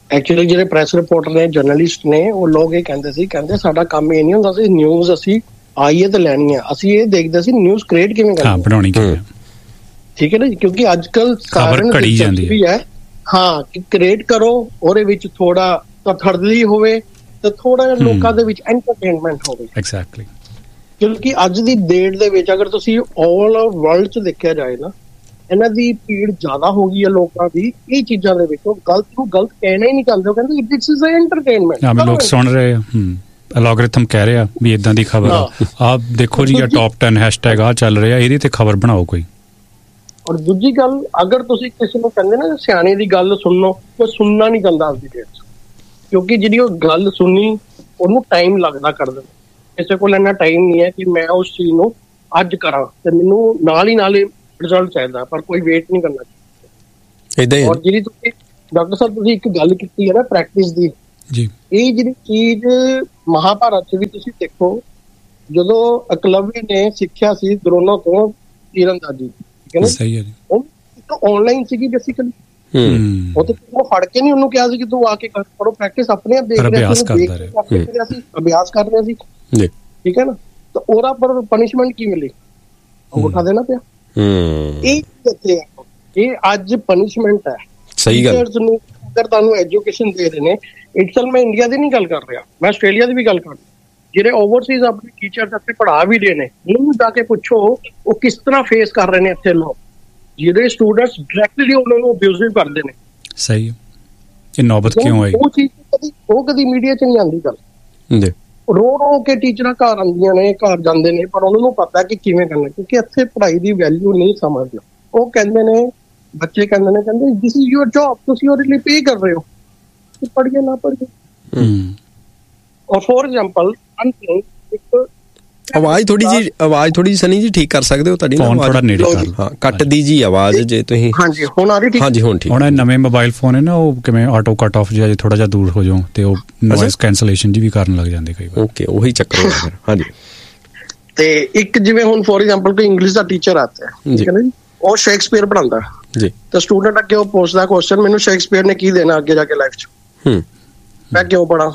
S9: ਐਕਚੁਅਲੀ ਜਿਹੜੇ ਪ੍ਰੈਸ ਰਿਪੋਰਟਰ ਨੇ, ਜਰਨਲਿਸਟ ਨੇ, ਉਹ ਲੋਕ ਇਹ ਕਹਿੰਦੇ ਸੀ, ਕਹਿੰਦੇ ਸਾਡਾ ਕੰਮ ਇਹ ਨਹੀਂ ਹੁੰਦਾ ਸੀ ਨਿਊਜ਼ ਅਸੀਂ ਆਈਏ ਤੇ ਲੈਣੀ ਹੈ, ਅਸੀਂ ਇਹ ਦੇਖਦੇ ਸੀ ਨਿਊਜ਼ ਕ੍ਰੀਏਟ ਕਿਵੇਂ ਕਰਨੀ,
S7: ਹਾਂ ਬਣਾਉਣੀ ਕਿਵੇਂ,
S9: ਠੀਕ ਹੈ ਨਾ ਜੀ। ਕਿਉਂਕਿ ਅੱਜ ਕੱਲ
S7: ਖਬਰ ਘੜੀ ਜਾਂਦੀ
S9: ਵੀ ਹੈ, ਹਾਂ ਕਿ ਕ੍ਰੀਏਟ ਕਰੋ, ਉਹਦੇ ਵਿੱਚ ਥੋੜਾ ਤਥੜਲੀ ਹੋਵੇ ਤੇ ਥੋੜਾ ਜਿਹਾ ਲੋਕਾਂ ਦੇ ਵਿੱਚ ਐਂਟਰਟੇਨਮੈਂਟ ਹੋਵੇ।
S7: ਐਗਜ਼ੈਕਟਲੀ।
S9: ਕਿਉਂਕਿ ਅੱਜ ਦੀ ਡੇਟ ਦੇ ਵਿੱਚ ਅਗਰ ਤੁਸੀਂ ਆਲ ਵਰਲਡ 'ਚ ਦੇਖਿਆ ਜਾਏ ਨਾ, ਇਹਨਾਂ ਦੀ ਭੀੜ ਜ਼ਿਆਦਾ ਹੋ ਗਈ ਹੈ ਲੋਕਾਂ ਦੀ ਇਹ ਚੀਜ਼ਾਂ ਦੇ ਵਿੱਚ। ਉਹ ਗਲਤ ਨੂੰ ਗਲਤ ਕਹਿਣਾ ਹੀ ਨਹੀਂ ਚਾਹੁੰਦੇ, ਉਹ ਕਹਿੰਦੇ ਦਿਸ ਇਜ਼ ਐਂਟਰਟੇਨਮੈਂਟ।
S7: ਹਾਂ, ਲੋਕ ਸੁਣ ਰਹੇ ਆ, ਹੂੰ ਐਲਗੋਰਿਥਮ ਕਹਿ ਰਿਹਾ ਵੀ ਇਦਾਂ ਦੀ ਖਬਰ ਆ, ਆਹ ਦੇਖੋ ਜੀ ਇਹ ਟੌਪ ਦਸ ਹੈਸ਼ਟੈਗ ਆ ਚੱਲ ਰਿਹਾ, ਇਹਦੀ ਤੇ ਖਬਰ ਬਣਾਓ ਕੋਈ।
S9: ਔਰ ਦੂਜੀ ਗੱਲ, ਅਗਰ ਤੁਸੀਂ ਕਿਸੇ ਨੂੰ ਕਹਿੰਦੇ ਨਾ ਸਿਆਣੇ ਦੀ ਗੱਲ ਸੁਣੋ, ਉਹ ਸੁਣਨਾ ਨਹੀਂ ਚਾਹੁੰਦਾ ਅੱਜ ਦੀ ਡੇਟ 'ਚ, ਕਿਉਂਕਿ ਜਿਹੜੀ ਉਹ ਗੱਲ ਸੁਣੀ ਉਹਨੂੰ ਟਾਈਮ ਲੱਗਦਾ ਕਰਦੇ। ਕਿਸੇ ਕੋਲ ਇੰਨਾ ਟਾਈਮ ਨਹੀਂ ਹੈ ਕਿ ਮੈਂ ਉਸ ਚੀਜ਼ ਨੂੰ ਅੱਜ ਕਰਾਂ ਤੇ ਮੈਨੂੰ ਨਾਲ ਹੀ ਨਾਲ ਰਿਜ਼ਲਟ ਚਾਹੀਦਾ, ਪਰ ਕੋਈ ਵੇਟ ਨਹੀਂ ਕਰਨਾ ਚਾਹੀਦਾ ਏਦਾਂ ਹੀ। ਔਰ ਜਿਹੜੀ ਤੁਸੀਂ ਡਾਕਟਰ ਸਾਹਿਬ ਤੁਸੀਂ ਇੱਕ ਗੱਲ ਕੀਤੀ ਹੈ ਨਾ ਪ੍ਰੈਕਟਿਸ ਦੀ
S7: ਜੀ, ਇਹ
S9: ਜਿਹੜੀ ਚੀਜ਼ ਮਹਾਭਾਰਤ 'ਚ ਵੀ ਤੁਸੀਂ ਦੇਖੋ, ਜਦੋਂ ਅਕਲਵੀ ਨੇ ਸਿੱਖਿਆ ਸੀ ਦਰੋਣੋਂ ਤੋਂ ਤੀਰਅੰਦਾਜ਼ੀ, ਠੀਕ ਹੈ ਨਾ, ਸਹੀ ਹੈ ਜੀ, ਉਹ ਇੱਕ ਆਨਲਾਈਨ ਸੀਗੀ ਬੇਸਿਕਲੀ। ਹੂੰ, ਉਹ ਤੇ ਉਹ ਫੜ ਕੇ ਨਹੀਂ ਉਹਨੂੰ ਕਿਹਾ ਸੀ ਕਿ ਤੂੰ ਆ ਕੇ ਕਰ, ਪਰ ਉਹ ਪ੍ਰੈਕਟਿਸ ਆਪਣੇ ਆਪ ਦੇਖ ਰਿਹਾ ਸੀ, ਅਭਿਆਸ ਕਰ ਰਿਹਾ ਸੀ, ਠੀਕ ਹੈ ਨਾ। ਤਾਂ ਉਹਦਾ ਪਰ ਪਨਿਸ਼ਮੈਂਟ ਕੀ ਮਿਲੀ? ਅੰਗੂਠਾ ਦੇਣਾ ਪਿਆ। ਇਹ ਕਿੱਥੇ ਆ? ਇਹ ਅੱਜ ਪਨਿਸ਼ਮੈਂਟ ਹੈ। ਸਹੀ ਗੱਲ। ਟੀਚਰਸ ਨੂੰ ਅਗਰ ਤੁਹਾਨੂੰ ਐਜੂਕੇਸ਼ਨ ਦੇ ਰਹੇ ਨੇ, ਇਟਸਲ ਮੈਂ ਇੰਡੀਆ ਦੀ ਨਹੀਂ ਗੱਲ ਕਰ ਰਿਹਾ, ਮੈਂ ਆਸਟ੍ਰੇਲੀਆ ਦੀ ਵੀ ਗੱਲ ਕਰ ਰਿਹਾ, ਜਿਹੜੇ ਓਵਰਸੀਜ਼ ਆਪਣੇ ਟੀਚਰਸ ਇੱਥੇ ਪੜ੍ਹਾ ਵੀ ਰਹੇ ਨੇ, ਉਹਨੂੰ ਜਾ ਕੇ ਪੁੱਛੋ ਉਹ ਕਿਸ ਤਰ੍ਹਾਂ ਫੇਸ ਕਰ ਰਹੇ ਨੇ ਇੱਥੇ ਲੋਕ, ਜਿਹੜੇ ਸਟੂਡੈਂਟਸ ਡਾਇਰੈਕਟਲੀ ਉਹਨਾਂ ਨੂੰ ਅਬਿਊਜ਼ਿਵ ਕਰਦੇ ਨੇ। ਸਹੀ ਹੈ, ਇਹ ਨੌਬਤ ਕਿਉਂ ਆਈ? ਉਹ ਚੀਜ਼ ਕਦੀ ਉਹ ਕਦੀ ਮੀਡੀਆ 'ਚ ਨਹੀਂ ਆਉਂਦੀ ਗੱਲ ਜੀ। ਰੋ ਰੋ ਕੇ ਟੀਚਰਾਂ ਘਰ ਆਉਂਦੀਆਂ ਨੇ, ਘਰ ਜਾਂਦੇ ਨੇ, ਪਰ ਉਹਨਾਂ ਨੂੰ ਪਤਾ ਕਿ ਕਿਵੇਂ ਕਰਨਾ, ਕਿਉਂਕਿ ਇੱਥੇ ਪੜ੍ਹਾਈ ਦੀ ਵੈਲਿਊ ਨਹੀਂ ਸਮਝਦੇ। ਉਹ ਕਹਿੰਦੇ ਨੇ, ਬੱਚੇ ਕਹਿੰਦੇ ਨੇ, ਕਹਿੰਦੇ ਦਿਸ ਇਜ਼ ਯੂਰ ਜੌਬ, ਤੁਸੀਂ ਉਹਦੇ ਲਈ ਪੇ ਕਰ ਰਹੇ ਹੋ, ਪੜ੍ਹੀਏ ਨਾ ਪੜ੍ਹੀਏ। ਔਰ ਫੋਰ ਐਗਜ਼ਾਮਪਲ ਇੱਕ ਆਵਾਜ਼ ਥੋੜੀ ਜੀ ਆਵਾਜ਼ ਥੋੜੀ ਜੀ ਸਨੀ ਜੀ ਠੀਕ ਕਰ ਸਕਦੇ ਹੋ? ਤੁਹਾਡੀ ਥੋੜਾ ਨੇੜੇ ਕਰ, ਹਾਂ ਕੱਟਦੀ ਜੀ ਆਵਾਜ਼ ਜੇ ਤੁਸੀਂ। ਹਾਂਜੀ ਹੁਣ ਆ ਰਹੀ ਠੀਕ? ਹਾਂਜੀ ਹੁਣ ਠੀਕ। ਹੁਣ ਨਵੇਂ ਮੋਬਾਈਲ ਫੋਨ ਹੈ ਨਾ, ਉਹ ਕਿਵੇਂ ਆਟੋ ਕੱਟ ਆਫ ਜਿਹਾ ਥੋੜਾ ਜਿਹਾ ਦੂਰ ਹੋ ਜਾਓ ਤੇ ਉਹ ਨੋਇਸ ਕੈਂਸਲੇਸ਼ਨ ਜੀ ਵੀ ਕਰਨ ਲੱਗ ਜਾਂਦੇ ਕਈ ਵਾਰ। ਓਕੇ, ਉਹੀ ਚੱਕਰ ਹੋ ਗਿਆ। ਹਾਂਜੀ, ਤੇ ਇੱਕ ਜਿਵੇਂ ਹੁਣ ਫੋਰ ਐਗਜ਼ਾਮਪਲ ਕੋਈ ਇੰਗਲਿਸ਼ ਦਾ ਟੀਚਰ ਆਤਾ ਹੈ, ਠੀਕ ਹੈ ਨਾ ਜੀ, ਉਹ ਸ਼ੇਕਸਪੀਅਰ ਪੜ੍ਹਾਉਂਦਾ ਜੀ, ਤਾਂ ਸਟੂਡੈਂਟ ਅੱਗੇ ਉਹ ਪੁੱਛਦਾ ਕੁਐਸਚਨ, ਮੈਨੂੰ ਸ਼ੇਕਸਪੀਅਰ ਨੇ ਕੀ ਦੇਣਾ ਅੱਗੇ ਜਾ ਕੇ ਲਾਈਫ 'ਚ, ਮੈਂ ਕਿਉਂ ਪੜ੍ਹਾਂ?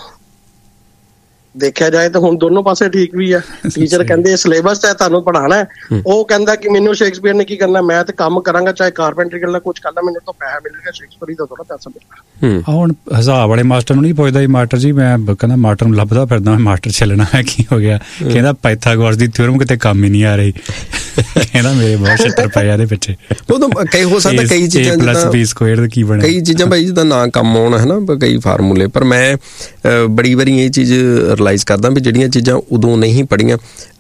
S9: ਦੇਖਿਆ ਜਾਏ ਤਾਂ ਹੁਣ ਦੋਨੋਂ ਪਾਸੇ ਠੀਕ ਵੀ ਹੈ। ਟੀਚਰ ਕਹਿੰਦੇ ਸਿਲੇਬਸ ਹੈ ਤੁਹਾਨੂੰ ਪੜ੍ਹਾਉਣਾ ਹੈ, ਉਹ ਕਹਿੰਦਾ ਕਿ ਮੈਨੂੰ ਸ਼ੇਕਸਪੀਅਰ ਨੇ ਕੀ ਕਰਨਾ, ਮੈਂ ਤੇ ਕੰਮ ਕਰਾਂਗਾ, ਚਾਹੇ ਕਾਰਪੈਂਟਰੀ ਕਰਨਾ, ਕੁਝ ਕਰਨਾ, ਮੈਨੂੰ ਤਾਂ ਪੈਸਾ ਮਿਲੇਗਾ, ਸ਼ੇਕਸਪੀਅਰ ਦਾ ਥੋੜਾ ਪੈਸਾ ਮਿਲੇਗਾ। ਹੁਣ ਹਿਸਾਬ ਵਾਲੇ ਮਾਸਟਰ ਨੂੰ ਨਹੀਂ ਪੁੱਛਦਾ ਮਾਸਟਰ ਜੀ, ਮੈਂ ਕਹਿੰਦਾ ਮਾਸਟਰ ਨੂੰ ਲੱਭਦਾ ਫਿਰਦਾ, ਮਾਸਟਰ ਚੱਲਣਾ ਹੈ, ਕੀ ਹੋ ਗਿਆ? ਕਹਿੰਦਾ ਪਾਇਥਾਗੋਰਸ ਦੀ ਥਿਊਰਮ ਕਿਤੇ ਕੰਮ ਹੀ ਨਹੀਂ ਆ ਰਹੀ, ਕਹਿੰਦਾ ਮੇਰੇ ਬਹੁਤ ਛਿੱਤਰ ਪਏ ਇਹਦੇ ਪਿੱਛੇ। ਉਦੋਂ ਕਈ ਹੋ ਸਕਦਾ ਕਈ ਚੀਜ਼ਾਂ ਪਲੱਸ ਬੀ ਸਕੁਆਇਰ ਕੀ ਬਣਿਆ, ਕਈ ਚੀਜ਼ਾਂ ਭਾਈ ਜਿੱਦਾਂ ਨਾ ਕੰਮ ਆਉਣ ਹੈ ਨਾ, ਕਈ ਫਾਰਮੂਲੇ, ਪਰ ਮੈਂ ਬੜੀ ਵਾਰੀ ਇਹ ਚੀਜ਼ ਰਿਅਲਾਈਜ਼ ਕਰਦਾ ਵੀ ਜਿਹੜੀਆਂ ਚੀਜ਼ਾਂ ਉਦੋਂ ਨਹੀਂ ਪੜ੍ਹੀਆਂ,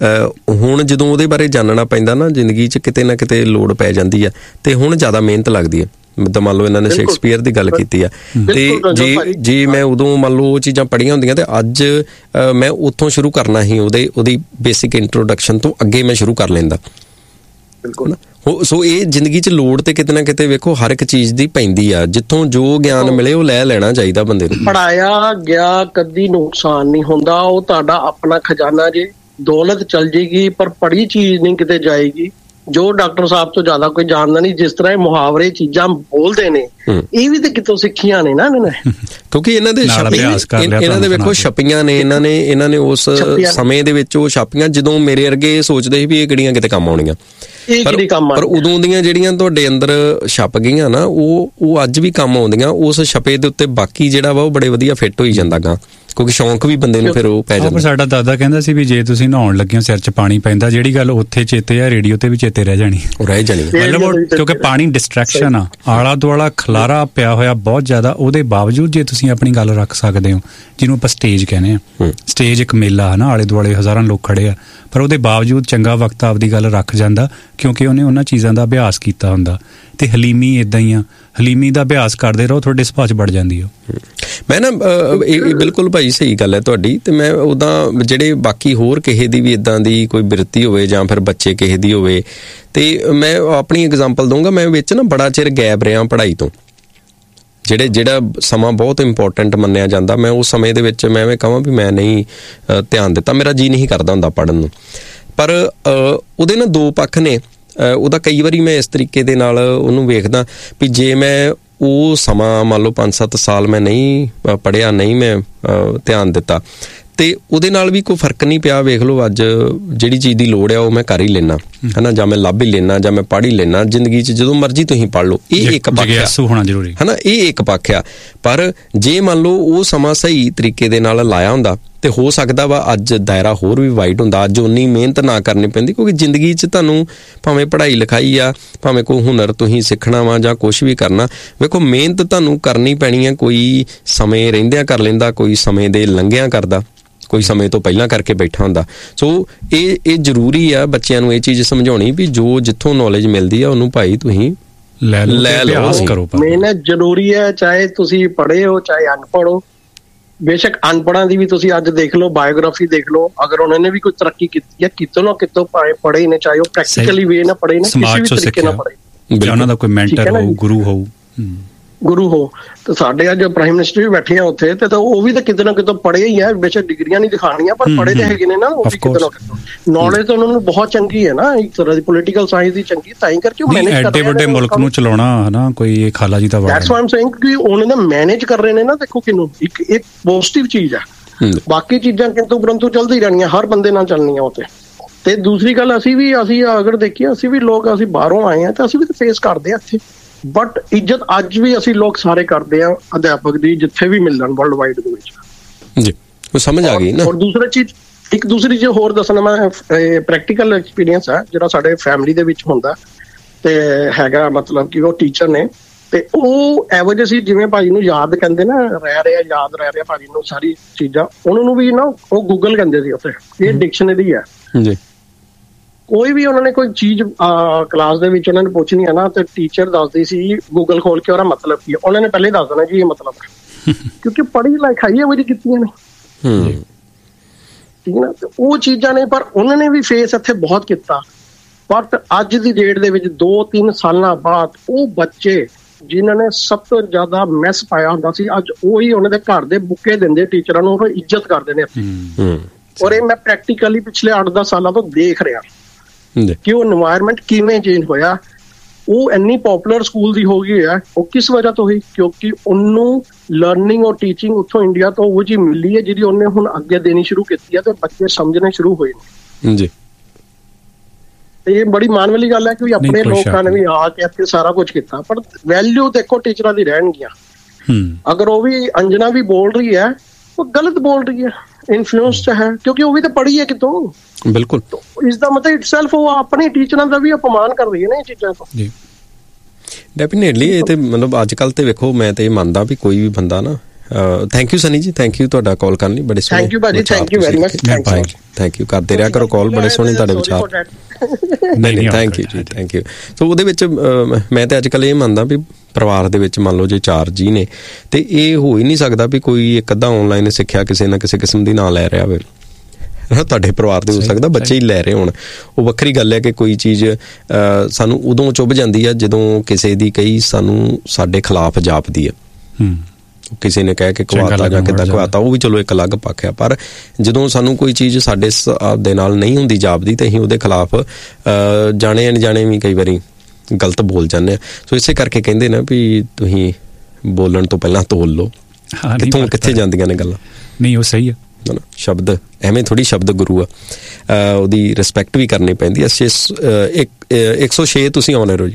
S9: ਹੁਣ ਜਦੋਂ ਉਹਦੇ ਬਾਰੇ ਜਾਣਨਾ ਪੈਂਦਾ ਨਾ ਜ਼ਿੰਦਗੀ 'ਚ, ਕਿਤੇ ਨਾ ਕਿਤੇ ਲੋੜ ਪੈ ਜਾਂਦੀ ਆ, ਤੇ ਹੁਣ ਜ਼ਿਆਦਾ ਮਿਹਨਤ ਲੱਗਦੀ ਹੈ। ਤਾਂ ਮੰਨ ਲਓ ਇਹਨਾਂ ਨੇ ਸ਼ੇਕਸਪੀਅਰ ਦੀ ਗੱਲ ਕੀਤੀ ਆ, ਤੇ ਜੇ ਜੇ ਮੈਂ ਉਦੋਂ ਮੰਨ ਲਓ ਉਹ ਚੀਜ਼ਾਂ ਪੜ੍ਹੀਆਂ ਹੁੰਦੀਆਂ ਤੇ ਅੱਜ ਮੈਂ ਉੱਥੋਂ ਸ਼ੁਰੂ ਕਰਨਾ ਸੀ, ਉਹਦੇ ਉਹਦੀ ਬੇਸਿਕ ਇੰਟਰੋਡਕਸ਼ਨ ਤੋਂ ਅੱਗੇ ਮੈਂ ਸ਼ੁਰੂ ਕਰ ਲੈਂਦਾ। ਬਿਲਕੁਲ। ਸੋ ਇਹ ਜ਼ਿੰਦਗੀ 'ਚ ਲੋੜ ਤੇ ਕਿਤੇ ਨਾ ਕਿਤੇ ਵੇਖੋ ਹਰ ਇੱਕ ਚੀਜ਼ ਦੀ ਪੈਂਦੀ ਆ, ਜਿੱਥੋਂ ਜੋ ਗਿਆਨ ਮਿਲੇ ਉਹ ਲੈ ਲੈਣਾ ਚਾਹੀਦਾ ਬੰਦੇ ਨੂੰ। ਪੜ੍ਹਾਇਆ ਗਿਆ ਕਦੀ ਨੁਕਸਾਨ ਨਹੀਂ ਹੁੰਦਾ, ਉਹ ਤੁਹਾਡਾ ਆਪਣਾ ਖਜ਼ਾਨਾ ਜੇ, ਦੌਲਤ ਚਲ ਜਾਏਗੀ ਪਰ ਪੜ੍ਹੀ ਚੀਜ਼ ਨਹੀਂ ਕਿਤੇ ਜਾਏਗੀ। ਜੋ ਡਾਕਟਰ ਸਾਹਿਬ ਤੋਂ ਜ਼ਿਆਦਾ ਕੋਈ ਜਾਣਦਾ ਨਹੀਂ, ਜਿਸ ਤਰ੍ਹਾਂ ਇਹ ਮੁਹਾਵਰੇ ਚੀਜ਼ਾਂ ਬੋਲਦੇ ਨੇ, ਇਹ ਵੀ ਤੇ ਕਿਤੋਂ ਸਿੱਖੀਆਂ ਨੇ ਨਾ ਇਹਨਾਂ ਨੇ, ਕਿਉਂਕਿ ਇਹਨਾਂ ਦੇ ਇਹਨਾਂ ਦੇ ਵੇਖੋ ਛਪੀਆਂ ਨੇ, ਇਹਨਾਂ ਨੇ ਇਹਨਾਂ ਨੇ ਉਸ ਸਮੇਂ ਦੇ ਵਿੱਚ ਉਹ ਛਾਪੀਆਂ ਜਦੋਂ ਮੇਰੇ ਵਰਗੇ ਸੋਚਦੇ ਸੀ ਵੀ ਇਹ ਕਿਹੜੀਆਂ ਕਿਤੇ ਕੰਮ ਆਉਣੀਆਂ, ਪਰ ਪਰ ਉਦੋਂ ਦੀਆਂ ਜਿਹੜੀਆਂ ਤੁਹਾਡੇ ਅੰਦਰ ਛਪ ਗਈਆਂ ਨਾ, ਉਹ ਉਹ ਅੱਜ ਵੀ ਕੰਮ ਆਉਂਦੀਆਂ। ਉਸ ਛਪੇ ਦੇ ਉੱਤੇ ਬਾਕੀ ਜਿਹੜਾ ਵਾ ਉਹ ਬੜੇ ਵਧੀਆ ਫਿੱਟ ਹੋਈ ਜਾਂਦਾ ਗਾ, ਕਿਉਂਕਿ ਸ਼ੌਂਕ ਵੀ ਬੰਦੇ ਨੂੰ ਫਿਰ ਉਹ ਪੈ ਜਾਂਦਾ। ਸਾਡਾ ਦਾਦਾ ਕਹਿੰਦਾ ਸੀ ਵੀ ਜੇ ਤੁਸੀਂ ਨਹਾਉਣ ਲੱਗੇ ਹੋ ਸਿਰ 'ਚ ਪਾਣੀ ਪੈਂਦਾ, ਜਿਹੜੀ ਗੱਲ ਉੱਥੇ ਚੇਤੇ ਆ ਰੇਡੀਓ ਤੇ ਵੀ ਚੇਤੇ ਰਹਿ ਜਾਣੀ, ਉਹ ਰਹਿ ਜਾਣੀ। ਮਤਲਬ ਕਿਉਂਕਿ ਪਾਣੀ ਡਿਸਟਰੈਕਸ਼ਨ ਆ, ਆਲਾ ਦੁਆਲਾ ਖਲਾਰਾ ਪਿਆ ਹੋਇਆ ਬਹੁਤ ਜ਼ਿਆਦਾ, ਉਹਦੇ ਬਾਵਜੂਦ ਜੇ ਤੁਸੀਂ ਆਪਣੀ ਗੱਲ ਰੱਖ ਸਕਦੇ ਹੋ, ਜਿਹਨੂੰ ਆਪਾਂ ਸਟੇਜ ਕਹਿੰਦੇ ਆ, ਸਟੇਜ ਇੱਕ ਮੇਲਾ ਹੈ ਨਾ, ਆਲੇ ਦੁਆਲੇ ਹਜ਼ਾਰਾਂ ਲੋਕ ਖੜੇ ਆ, ਪਰ ਉਹਦੇ ਬਾਵਜੂਦ ਚੰਗਾ ਵਕਤ ਆਪਦੀ ਗੱਲ ਰੱਖ ਜਾਂਦਾ, ਕਿਉਂਕਿ ਉਹਨੇ ਉਹਨਾਂ ਚੀਜ਼ਾਂ ਦਾ ਅਭਿਆਸ ਕੀਤਾ ਹੁੰਦਾ। ਤੇ ਹਲੀਮੀ ਇੱਦਾਂ ਹੀ ਆ, ਹਲੀਮੀ ਦਾ ਅਭਿਆਸ ਕਰਦੇ ਰਹੋ, ਤੁਹਾਡੇ ਸੁਭਾਅ 'ਚ ਵੜ ਜਾਂਦੀ ਆ। ਮੈਂ ਨਾ ਇਹ ਬਿਲਕੁਲ ਭਾਈ ਸਹੀ ਗੱਲ ਹੈ ਤੁਹਾਡੀ, ਤੇ ਮੈਂ ਉੱਦਾਂ ਜਿਹੜੇ ਬਾਕੀ ਹੋਰ ਕਿਸੇ ਦੀ ਵੀ ਇੱਦਾਂ ਦੀ ਕੋਈ ਬਿਰਤੀ ਹੋਵੇ ਜਾਂ ਫਿਰ ਬੱਚੇ ਕਿਸੇ ਦੀ ਹੋਵੇ, ਤੇ ਮੈਂ ਆਪਣੀ ਐਗਜ਼ਾਮਪਲ ਦਊਂਗਾ। ਮੈਂ ਵਿੱਚ ਨਾ ਬੜਾ ਚਿਰ ਗੈਪ ਰਿਹਾ ਪੜ੍ਹਾਈ ਤੋਂ, ਜਿਹੜੇ ਜਿਹੜਾ ਸਮਾਂ ਬਹੁਤ ਇੰਪੋਰਟੈਂਟ ਮੰਨਿਆ ਜਾਂਦਾ, ਮੈਂ ਉਸ ਸਮੇਂ ਦੇ ਵਿੱਚ ਮੈਂ ਐਵੇਂ ਕਹਾਂ ਵੀ ਮੈਂ ਨਹੀਂ ਧਿਆਨ ਦਿੱਤਾ, ਮੇਰਾ ਜੀਅ ਨਹੀਂ ਕਰਦਾ ਹੁੰਦਾ ਪੜ੍ਹਨ ਨੂੰ। ਪਰ ਉਹਦੇ ਨਾ ਦੋ ਪੱਖ ਨੇ। ਉਹਦਾ ਕਈ ਵਾਰੀ ਮੈਂ ਇਸ ਤਰੀਕੇ ਦੇ ਨਾਲ ਉਹਨੂੰ ਵੇਖਦਾ ਵੀ ਜੇ ਮੈਂ
S6: ਉਹ ਸਮਾਂ ਮੰਨ ਲਓ ਪੰਜ ਸੱਤ ਸਾਲ ਮੈਂ ਨਹੀਂ ਪੜ੍ਹਿਆ, ਨਹੀਂ ਮੈਂ ਧਿਆਨ ਦਿੱਤਾ, ਤੇ ਉਹਦੇ ਨਾਲ ਵੀ ਕੋਈ ਫਰਕ ਨਹੀਂ ਪਿਆ। ਵੇਖ ਲਓ ਅੱਜ ਜਿਹੜੀ ਚੀਜ਼ ਦੀ ਲੋੜ ਆ ਉਹ ਮੈਂ ਕਰ ਹੀ ਲੈਣਾ, ਹੈ ਨਾ, ਜਾਂ ਮੈਂ ਲੱਭ ਹੀ ਲੈਣਾ, ਜਾਂ ਮੈਂ ਪੜ੍ਹ ਹੀ ਲੈਣਾ। ਜ਼ਿੰਦਗੀ 'ਚ ਜਦੋਂ ਮਰਜ਼ੀ ਤੁਸੀਂ ਪੜ੍ਹ ਲਓ, ਇਹ ਇੱਕ ਪੱਖ
S7: ਹੋਣਾ ਜ਼ਰੂਰੀ
S6: ਹੈ ਨਾ, ਇਹ ਇੱਕ ਪੱਖ ਆ। ਪਰ ਜੇ ਮੰਨ ਲਓ ਉਹ ਸਮਾਂ ਸਹੀ ਤਰੀਕੇ ਦੇ ਨਾਲ ਲਾਇਆ ਹੁੰਦਾ ਤੇ ਹੋ ਸਕਦਾ ਵਾ ਅੱਜ ਦਾਇਰਾ ਹੋਰ ਵੀ ਵਾਈਡ ਹੁੰਦਾ, ਅੱਜ ਉਨੀ ਮਿਹਨਤ ਨਾ ਕਰਨੀ ਪੈਂਦੀ। ਕਿਉਂਕਿ ਜ਼ਿੰਦਗੀ 'ਚ ਤੁਹਾਨੂੰ ਭਾਵੇਂ ਪੜ੍ਹਾਈ ਲਿਖਾਈ ਆ, ਭਾਵੇਂ ਕੋਈ ਹੁਨਰ ਤੁਸੀਂ ਸਿੱਖਣਾ ਵਾ ਜਾਂ ਕੁਛ ਵੀ ਕਰਨਾ, ਵੇਖੋ ਮਿਹਨਤ ਤੁਹਾਨੂੰ ਕਰਨੀ ਪੈਣੀ ਆ। ਕੋਈ ਸਮੇਂ ਰਹਿੰਦਿਆਂ ਕਰ ਲੈਂਦਾ, ਕੋਈ ਸਮੇਂ ਦੇ ਲੰਘਿਆਂ ਕਰਦਾ, ਕੋਈ ਸਮੇਂ ਤੋਂ ਪਹਿਲਾਂ ਕਰਕੇ ਬੈਠਾ ਹੁੰਦਾ। ਸੋ ਇਹ ਇਹ ਜ਼ਰੂਰੀ ਆ ਬੱਚਿਆਂ ਨੂੰ ਇਹ ਚੀਜ਼ ਸਮਝਾਉਣੀ ਵੀ ਜੋ ਜਿੱਥੋਂ ਨੌਲੇਜ ਮਿਲਦੀ ਆ ਉਹਨੂੰ ਭਾਈ ਤੁਸੀਂ
S7: ਲੈ ਲਓ, ਕਰੋ।
S9: ਮਿਹਨਤ ਜ਼ਰੂਰੀ ਹੈ, ਚਾਹੇ ਤੁਸੀਂ ਪੜ੍ਹੇ ਹੋ ਚਾਹੇ ਅਨਪੜ੍ਹ ਹੋ। ਬੇਸ਼ੱਕ ਅਨਪੜ੍ਹਾਂ ਦੀ ਵੀ ਤੁਸੀਂ ਅੱਜ ਦੇਖ ਲਓ, ਬਾਇਓਗ੍ਰਾਫੀ ਦੇਖ ਲਓ, ਅਗਰ ਉਹਨਾਂ ਨੇ ਵੀ ਕੋਈ ਤਰੱਕੀ ਕੀਤੀ ਹੈ ਕਿਤੋਂ ਨਾ ਕਿਤੋਂ ਪੜ੍ਹੇ ਨੇ, ਚਾਹੇ ਉਹ ਪ੍ਰੈਕਟੀਕਲੀ ਵੇ ਨਾਲ ਪੜ੍ਹੇ ਨੇ, ਕਿਸੇ ਵੀ ਤਰੀਕੇ ਨਾਲ ਪੜ੍ਹੇ,
S7: ਜਾਂ ਉਹਨਾਂ ਦਾ ਕੋਈ ਮੈਂਟਰ ਹੋਊ, ਗੁਰੂ ਹੋਊ
S9: ਗੁਰੂ ਹੋ। ਤੇ ਸਾਡੇ ਅੱਜ ਪ੍ਰਾਈਮ ਮਿਨਿਸਟਰ ਵੀ ਬੈਠੇ ਆ ਉੱਥੇ, ਤੇ ਉਹ ਵੀ ਤਾਂ ਕਿਤੇ ਨਾ ਕਿਤੇ ਪੜ੍ਹੇ ਹੀ ਹੈ। ਬੇਸ਼ੱਕ ਡਿਗਰੀਆਂ ਨਹੀਂ ਦਿਖਾਣੀਆਂ, ਪਰ ਪੜ੍ਹੇ ਤੇ ਹੈਗੇ ਨੇ ਨਾ, ਉਹ ਵੀ ਕਿਤੇ ਨਾ ਕਿਤੇ ਨੌਲੇਜ ਤਾਂ ਉਹਨਾਂ ਨੂੰ ਬਹੁਤ ਚੰਗੀ ਹੈ ਨਾ, ਇੱਕ ਤਰ੍ਹਾਂ ਦੀ ਪੋਲੀਟੀਕਲ ਸਾਇੰਸ ਦੀ ਚੰਗੀ, ਤਾਂ ਹੀ ਕਰਕੇ ਉਹ ਮੈਨੇਜ ਕਰ ਰਹੇ ਨੇ।
S7: ਐਡੇ ਵੱਡੇ ਮੁਲਕ ਨੂੰ ਚਲਾਉਣਾ ਹੈ ਨਾ, ਕੋਈ ਇਹ ਖਾਲਾ ਜੀ ਦਾ ਵਾਰ
S9: ਦੈਟਸ ਵਾਈ ਆਮ ਸੇਇੰਗ ਕਿ ਉਹਨਾਂ ਨੇ ਮੈਨੇਜ ਕਰ ਰਹੇ ਨੇ ਨਾ। ਦੇਖੋ ਕਿਨੂੰ ਇੱਕ ਇੱਕ ਪੋਜ਼ਿਟਿਵ ਚੀਜ਼ ਹੈ, ਬਾਕੀ ਚੀਜ਼ਾਂ ਕਿੰਤੂ ਪਰੰਤੂ ਚੱਲਦੀ ਰਹਿਣੀਆਂ, ਹਰ ਬੰਦੇ ਨਾਲ ਚੱਲਣੀਆਂ ਉਹ ਤੇ। ਤੇ ਦੂਸਰੀ ਗੱਲ, ਅਸੀਂ ਵੀ ਅਸੀਂ ਅਗਰ ਦੇਖੀਏ, ਅਸੀਂ ਵੀ ਲੋਕ ਅਸੀਂ ਬਾਹਰੋਂ ਆਏ ਹਾਂ ਤਾਂ ਅਸੀਂ ਵੀ ਤਾਂ ਫੇਸ ਕਰਦੇ ਹਾਂ ਇੱਥੇ, ਬਟ ਇੱਜ਼ਤ ਅੱਜ ਵੀ ਅਸੀਂ ਲੋਕ ਸਾਰੇ ਕਰਦੇ ਆ ਅਧਿਆਪਕ ਦੀ, ਜਿੱਥੇ ਵੀ ਮਿਲਣ ਵਰਲਡ ਵਾਈਡ ਦੇ ਵਿੱਚ
S6: ਜੀ। ਉਹ ਸਮਝ ਆ ਗਈ ਨਾ।
S9: ਔਰ ਦੂਸਰੀ ਚੀਜ਼, ਇੱਕ ਦੂਸਰੀ ਚੀਜ਼ ਹੋਰ ਦੱਸਣਾ, ਮੈਂ ਪ੍ਰੈਕਟੀਕਲ ਐਕਸਪੀਰੀਅੰਸ ਹੈ ਜਿਹੜਾ ਸਾਡੇ ਫੈਮਿਲੀ ਦੇ ਵਿੱਚ ਹੁੰਦਾ ਤੇ ਹੈਗਾ, ਮਤਲਬ ਕਿ ਉਹ ਟੀਚਰ ਨੇ ਤੇ ਉਹ ਇਹੋ ਜਿਹੇ ਸੀ ਜਿਵੇਂ ਭਾਜੀ ਨੂੰ ਯਾਦ ਕਹਿੰਦੇ ਨਾ, ਰਹਿ ਰਿਹਾ ਯਾਦ ਰਹਿ ਰਿਹਾ ਭਾਜੀ ਨੂੰ ਸਾਰੀ ਚੀਜ਼ਾਂ, ਉਹਨਾਂ ਨੂੰ ਵੀ ਨਾ ਉਹ ਗੂਗਲ ਕਹਿੰਦੇ ਸੀ ਉੱਥੇ, ਇਹ ਡਿਕਸ਼ਨਰੀ ਹੈ ਜੀ। ਕੋਈ ਵੀ ਉਹਨਾਂ ਨੇ ਕੋਈ ਚੀਜ਼ ਕਲਾਸ ਦੇ ਵਿੱਚ ਉਹਨਾਂ ਨੇ ਪੁੱਛਣੀ ਹੈ ਨਾ, ਤੇ ਟੀਚਰ ਦੱਸਦੀ ਸੀ ਗੂਗਲ ਖੋਲ ਕੇ ਉਹਦਾ ਮਤਲਬ ਕੀ ਹੈ। ਉਹਨਾਂ ਨੇ ਪਹਿਲੇ ਦੱਸ ਦੇਣਾ ਜੀ ਇਹ ਮਤਲਬ ਹੈ, ਕਿਉਂਕਿ ਪੜ੍ਹੀ ਲਿਖਾਈ ਉਹ ਜੀ ਕੀਤੀਆਂ ਨੇ, ਠੀਕ ਨਾ। ਤੇ ਉਹ ਚੀਜ਼ਾਂ ਨੇ, ਪਰ ਉਹਨਾਂ ਨੇ ਵੀ ਫੇਸ ਇੱਥੇ ਬਹੁਤ ਕੀਤਾ। ਬਟ ਅੱਜ ਦੀ ਡੇਟ ਦੇ ਵਿੱਚ ਦੋ ਤਿੰਨ ਸਾਲਾਂ ਬਾਅਦ ਉਹ ਬੱਚੇ ਜਿਨ੍ਹਾਂ ਨੇ ਸਭ ਤੋਂ ਜ਼ਿਆਦਾ ਮੈਸ ਪਾਇਆ ਹੁੰਦਾ ਸੀ, ਅੱਜ ਉਹੀ ਉਹਨਾਂ ਦੇ ਘਰ ਦੇ ਬੁੱਕੇ ਦਿੰਦੇ ਟੀਚਰਾਂ ਨੂੰ, ਉਹ ਇੱਜ਼ਤ ਕਰਦੇ ਨੇ। ਔਰ ਇਹ ਮੈਂ ਪ੍ਰੈਕਟੀਕਲੀ ਪਿਛਲੇ ਅੱਠ ਦਸ ਸਾਲਾਂ ਤੋਂ ਦੇਖ ਰਿਹਾ ਕਿ ਉਹ এনवायरमेंट ਕਿਵੇਂ ਚੇਂਜ ਹੋਇਆ। ਉਹ ਇੰਨੀ ਪਪੂਲਰ ਸਕੂਲ ਦੀ ਹੋ ਗਈ ਹੈ, ਉਹ ਕਿਸ ਵਜ੍ਹਾ ਤੋਂ ਹੋਈ? ਕਿਉਂਕਿ ਉਹਨੂੰ ਲਰਨਿੰਗ ਔਰ ਟੀਚਿੰਗ ਉੱਥੋਂ ਇੰਡੀਆ ਤੋਂ ਉਹ ਜੀ ਮਿਲੀ ਹੈ ਜਿਹੜੀ ਉਹਨੇ ਹੁਣ ਅੱਗੇ ਦੇਣੀ ਸ਼ੁਰੂ ਕੀਤੀ ਹੈ, ਤੇ ਬੱਚੇ ਸਮਝਣੇ ਸ਼ੁਰੂ ਹੋਏ ਨੇ ਜੀ। ਤੇ ਇਹ ਬੜੀ ਮਾਣ ਵਾਲੀ ਗੱਲ ਹੈ ਕਿ ਆਪਣੇ ਲੋਕਾਂ ਨੇ ਵੀ ਆ ਕੇ ਇੱਥੇ ਸਾਰਾ ਕੁਝ ਕੀਤਾ, ਪਰ ਵੈਲਿਊ ਦੇਖੋ ਟੀਚਰਾਂ ਦੀ ਰਹਿਣਗੀਆਂ। ਅਗਰ ਉਹ ਵੀ ਅੰਜਨਾ ਵੀ ਬੋਲ ਰਹੀ ਹੈ, ਉਹ ਗਲਤ ਬੋਲ ਰਹੀ ਹੈ, ਇਨਫਲੂਐਂਸ ਹੈ, ਕਿਉਂਕਿ ਉਹ ਵੀ ਤਾਂ ਪੜ੍ਹੀ ਹੈ ਕਿਤੋਂ।
S6: ਬਿਲਕੁਲ,
S9: ਇਸ ਦਾ ਮਤਲਬ ਇਟਸੈਲਫ ਉਹ ਆਪਣੇ ਟੀਚਰਾਂ ਦਾ ਵੀ ਅਪਮਾਨ ਕਰ ਰਹੀ ਹੈ ਨਾ ਇਹ ਚੀਜ਼ਾਂ ਤੋਂ।
S6: ਜੀ ਡੈਫੀਨੇਟਲੀ। ਇਹ ਤੇ ਮਤਲਬ ਅੱਜ ਕੱਲ੍ਹ ਤੇ ਵੇਖੋ, ਮੈਂ ਤੇ ਇਹ ਮੰਨਦਾ ਵੀ ਕੋਈ ਵੀ ਬੰਦਾ ਨਾ, ਥੈਂਕ ਯੂ ਸਨੀ ਜੀ, ਥੈਂਕ ਯੂ ਤੁਹਾਡਾ ਕਾਲ ਕਰਨ ਲਈ, ਬੜੇ ਸੋਹਣੇ।
S9: ਥੈਂਕ ਯੂ ਭਾਜੀ, thank you very much,
S6: thank you. ਕਰਦੇ ਰਿਹਾ ਕਰੋ ਕਾਲ, ਬੜੇ ਸੋਹਣੇ ਤੁਹਾਡੇ ਵਿਚਾਰ। ਨਹੀਂ ਨਹੀਂ ਥੈਂਕ ਯੂ ਜੀ, ਥੈਂਕ ਯੂ। ਸੋ ਉਹਦੇ ਵਿੱਚ ਮੈਂ ਤੇ ਅੱਜ ਕੱਲ੍ਹ ਇਹ ਮੰਨਦਾ ਵੀ ਪਰਿਵਾਰ ਦੇ ਵਿੱਚ ਮੰਨ ਲਓ ਜੇ ਚਾਰ ਜੀ ਨੇ, ਤੇ ਇਹ ਹੋ ਹੀ ਨਹੀਂ ਸਕਦਾ ਵੀ ਕੋਈ ਇੱਕ ਅੱਧਾ ਆਨਲਾਈਨ ਸਿੱਖਿਆ ਕਿਸੇ ਨਾ ਕਿਸੇ ਕਿਸਮ ਦੀ ਨਾ ਲੈ ਰਿਹਾ ਹੋਵੇ। ਤੁਹਾਡੇ ਪਰਿਵਾਰ ਦੇ ਹੋ ਸਕਦਾ ਬੱਚੇ ਹੀ ਲੈ ਰਹੇ ਹੋਣ, ਉਹ ਵੱਖਰੀ ਗੱਲ ਹੈ ਕਿ ਕੋਈ ਚੀਜ਼ ਸਾਨੂੰ ਉਦੋਂ ਚੁੱਭ ਜਾਂਦੀ ਹੈ ਜਦੋਂ ਕਿਸੇ ਦੀ ਕਈ ਸਾਨੂੰ ਸਾਡੇ ਖਿਲਾਫ ਜਾਪਦੀ ਹੈ। ਕਿਸੇ ਨੇ ਕਹਿ ਕੇ ਕਵਾਤਾ ਜਾਂ ਕਿੱਦਾਂ ਕਵਾਤਾ, ਉਹ ਵੀ ਚਲੋ ਇੱਕ ਅਲੱਗ ਪੱਖ ਆ, ਪਰ ਜਦੋਂ ਸਾਨੂੰ ਕੋਈ ਚੀਜ਼ ਸਾਡੇ ਦੇ ਨਾਲ ਨਹੀਂ ਹੁੰਦੀ ਜਾਪਦੀ ਤੇ ਅਸੀਂ ਉਹਦੇ ਖਿਲਾਫ ਜਾਣੇ ਅਣਜਾਣੇ ਵੀ ਕਈ ਵਾਰੀ ਗਲਤ ਬੋਲ ਜਾਂਦੇ ਆ। ਸੋ ਇਸੇ ਕਰਕੇ ਕਹਿੰਦੇ ਨਾ ਵੀ ਤੁਸੀਂ ਬੋਲਣ ਤੋਂ ਪਹਿਲਾਂ ਤੋਲ ਲਓ ਕਿੱਥੋਂ ਕਿੱਥੇ ਜਾਂਦੀਆਂ ਨੇ ਗੱਲਾਂ।
S7: ਨਹੀਂ ਉਹ ਸਹੀ ਆ,
S6: ਸ਼ਬਦ ਐਵੇਂ ਥੋੜੀ ਸ਼ਬਦ ਗੁਰੂ ਆ, ਉਹਦੀ ਰਿਸਪੈਕਟ ਵੀ ਕਰਨੀ ਪੈਂਦੀ ਹੈ। ਇੱਕ ਸੌ ਛੇ ਤੁਸੀਂ ਆਉਣੇ ਰਹੋ ਜੀ।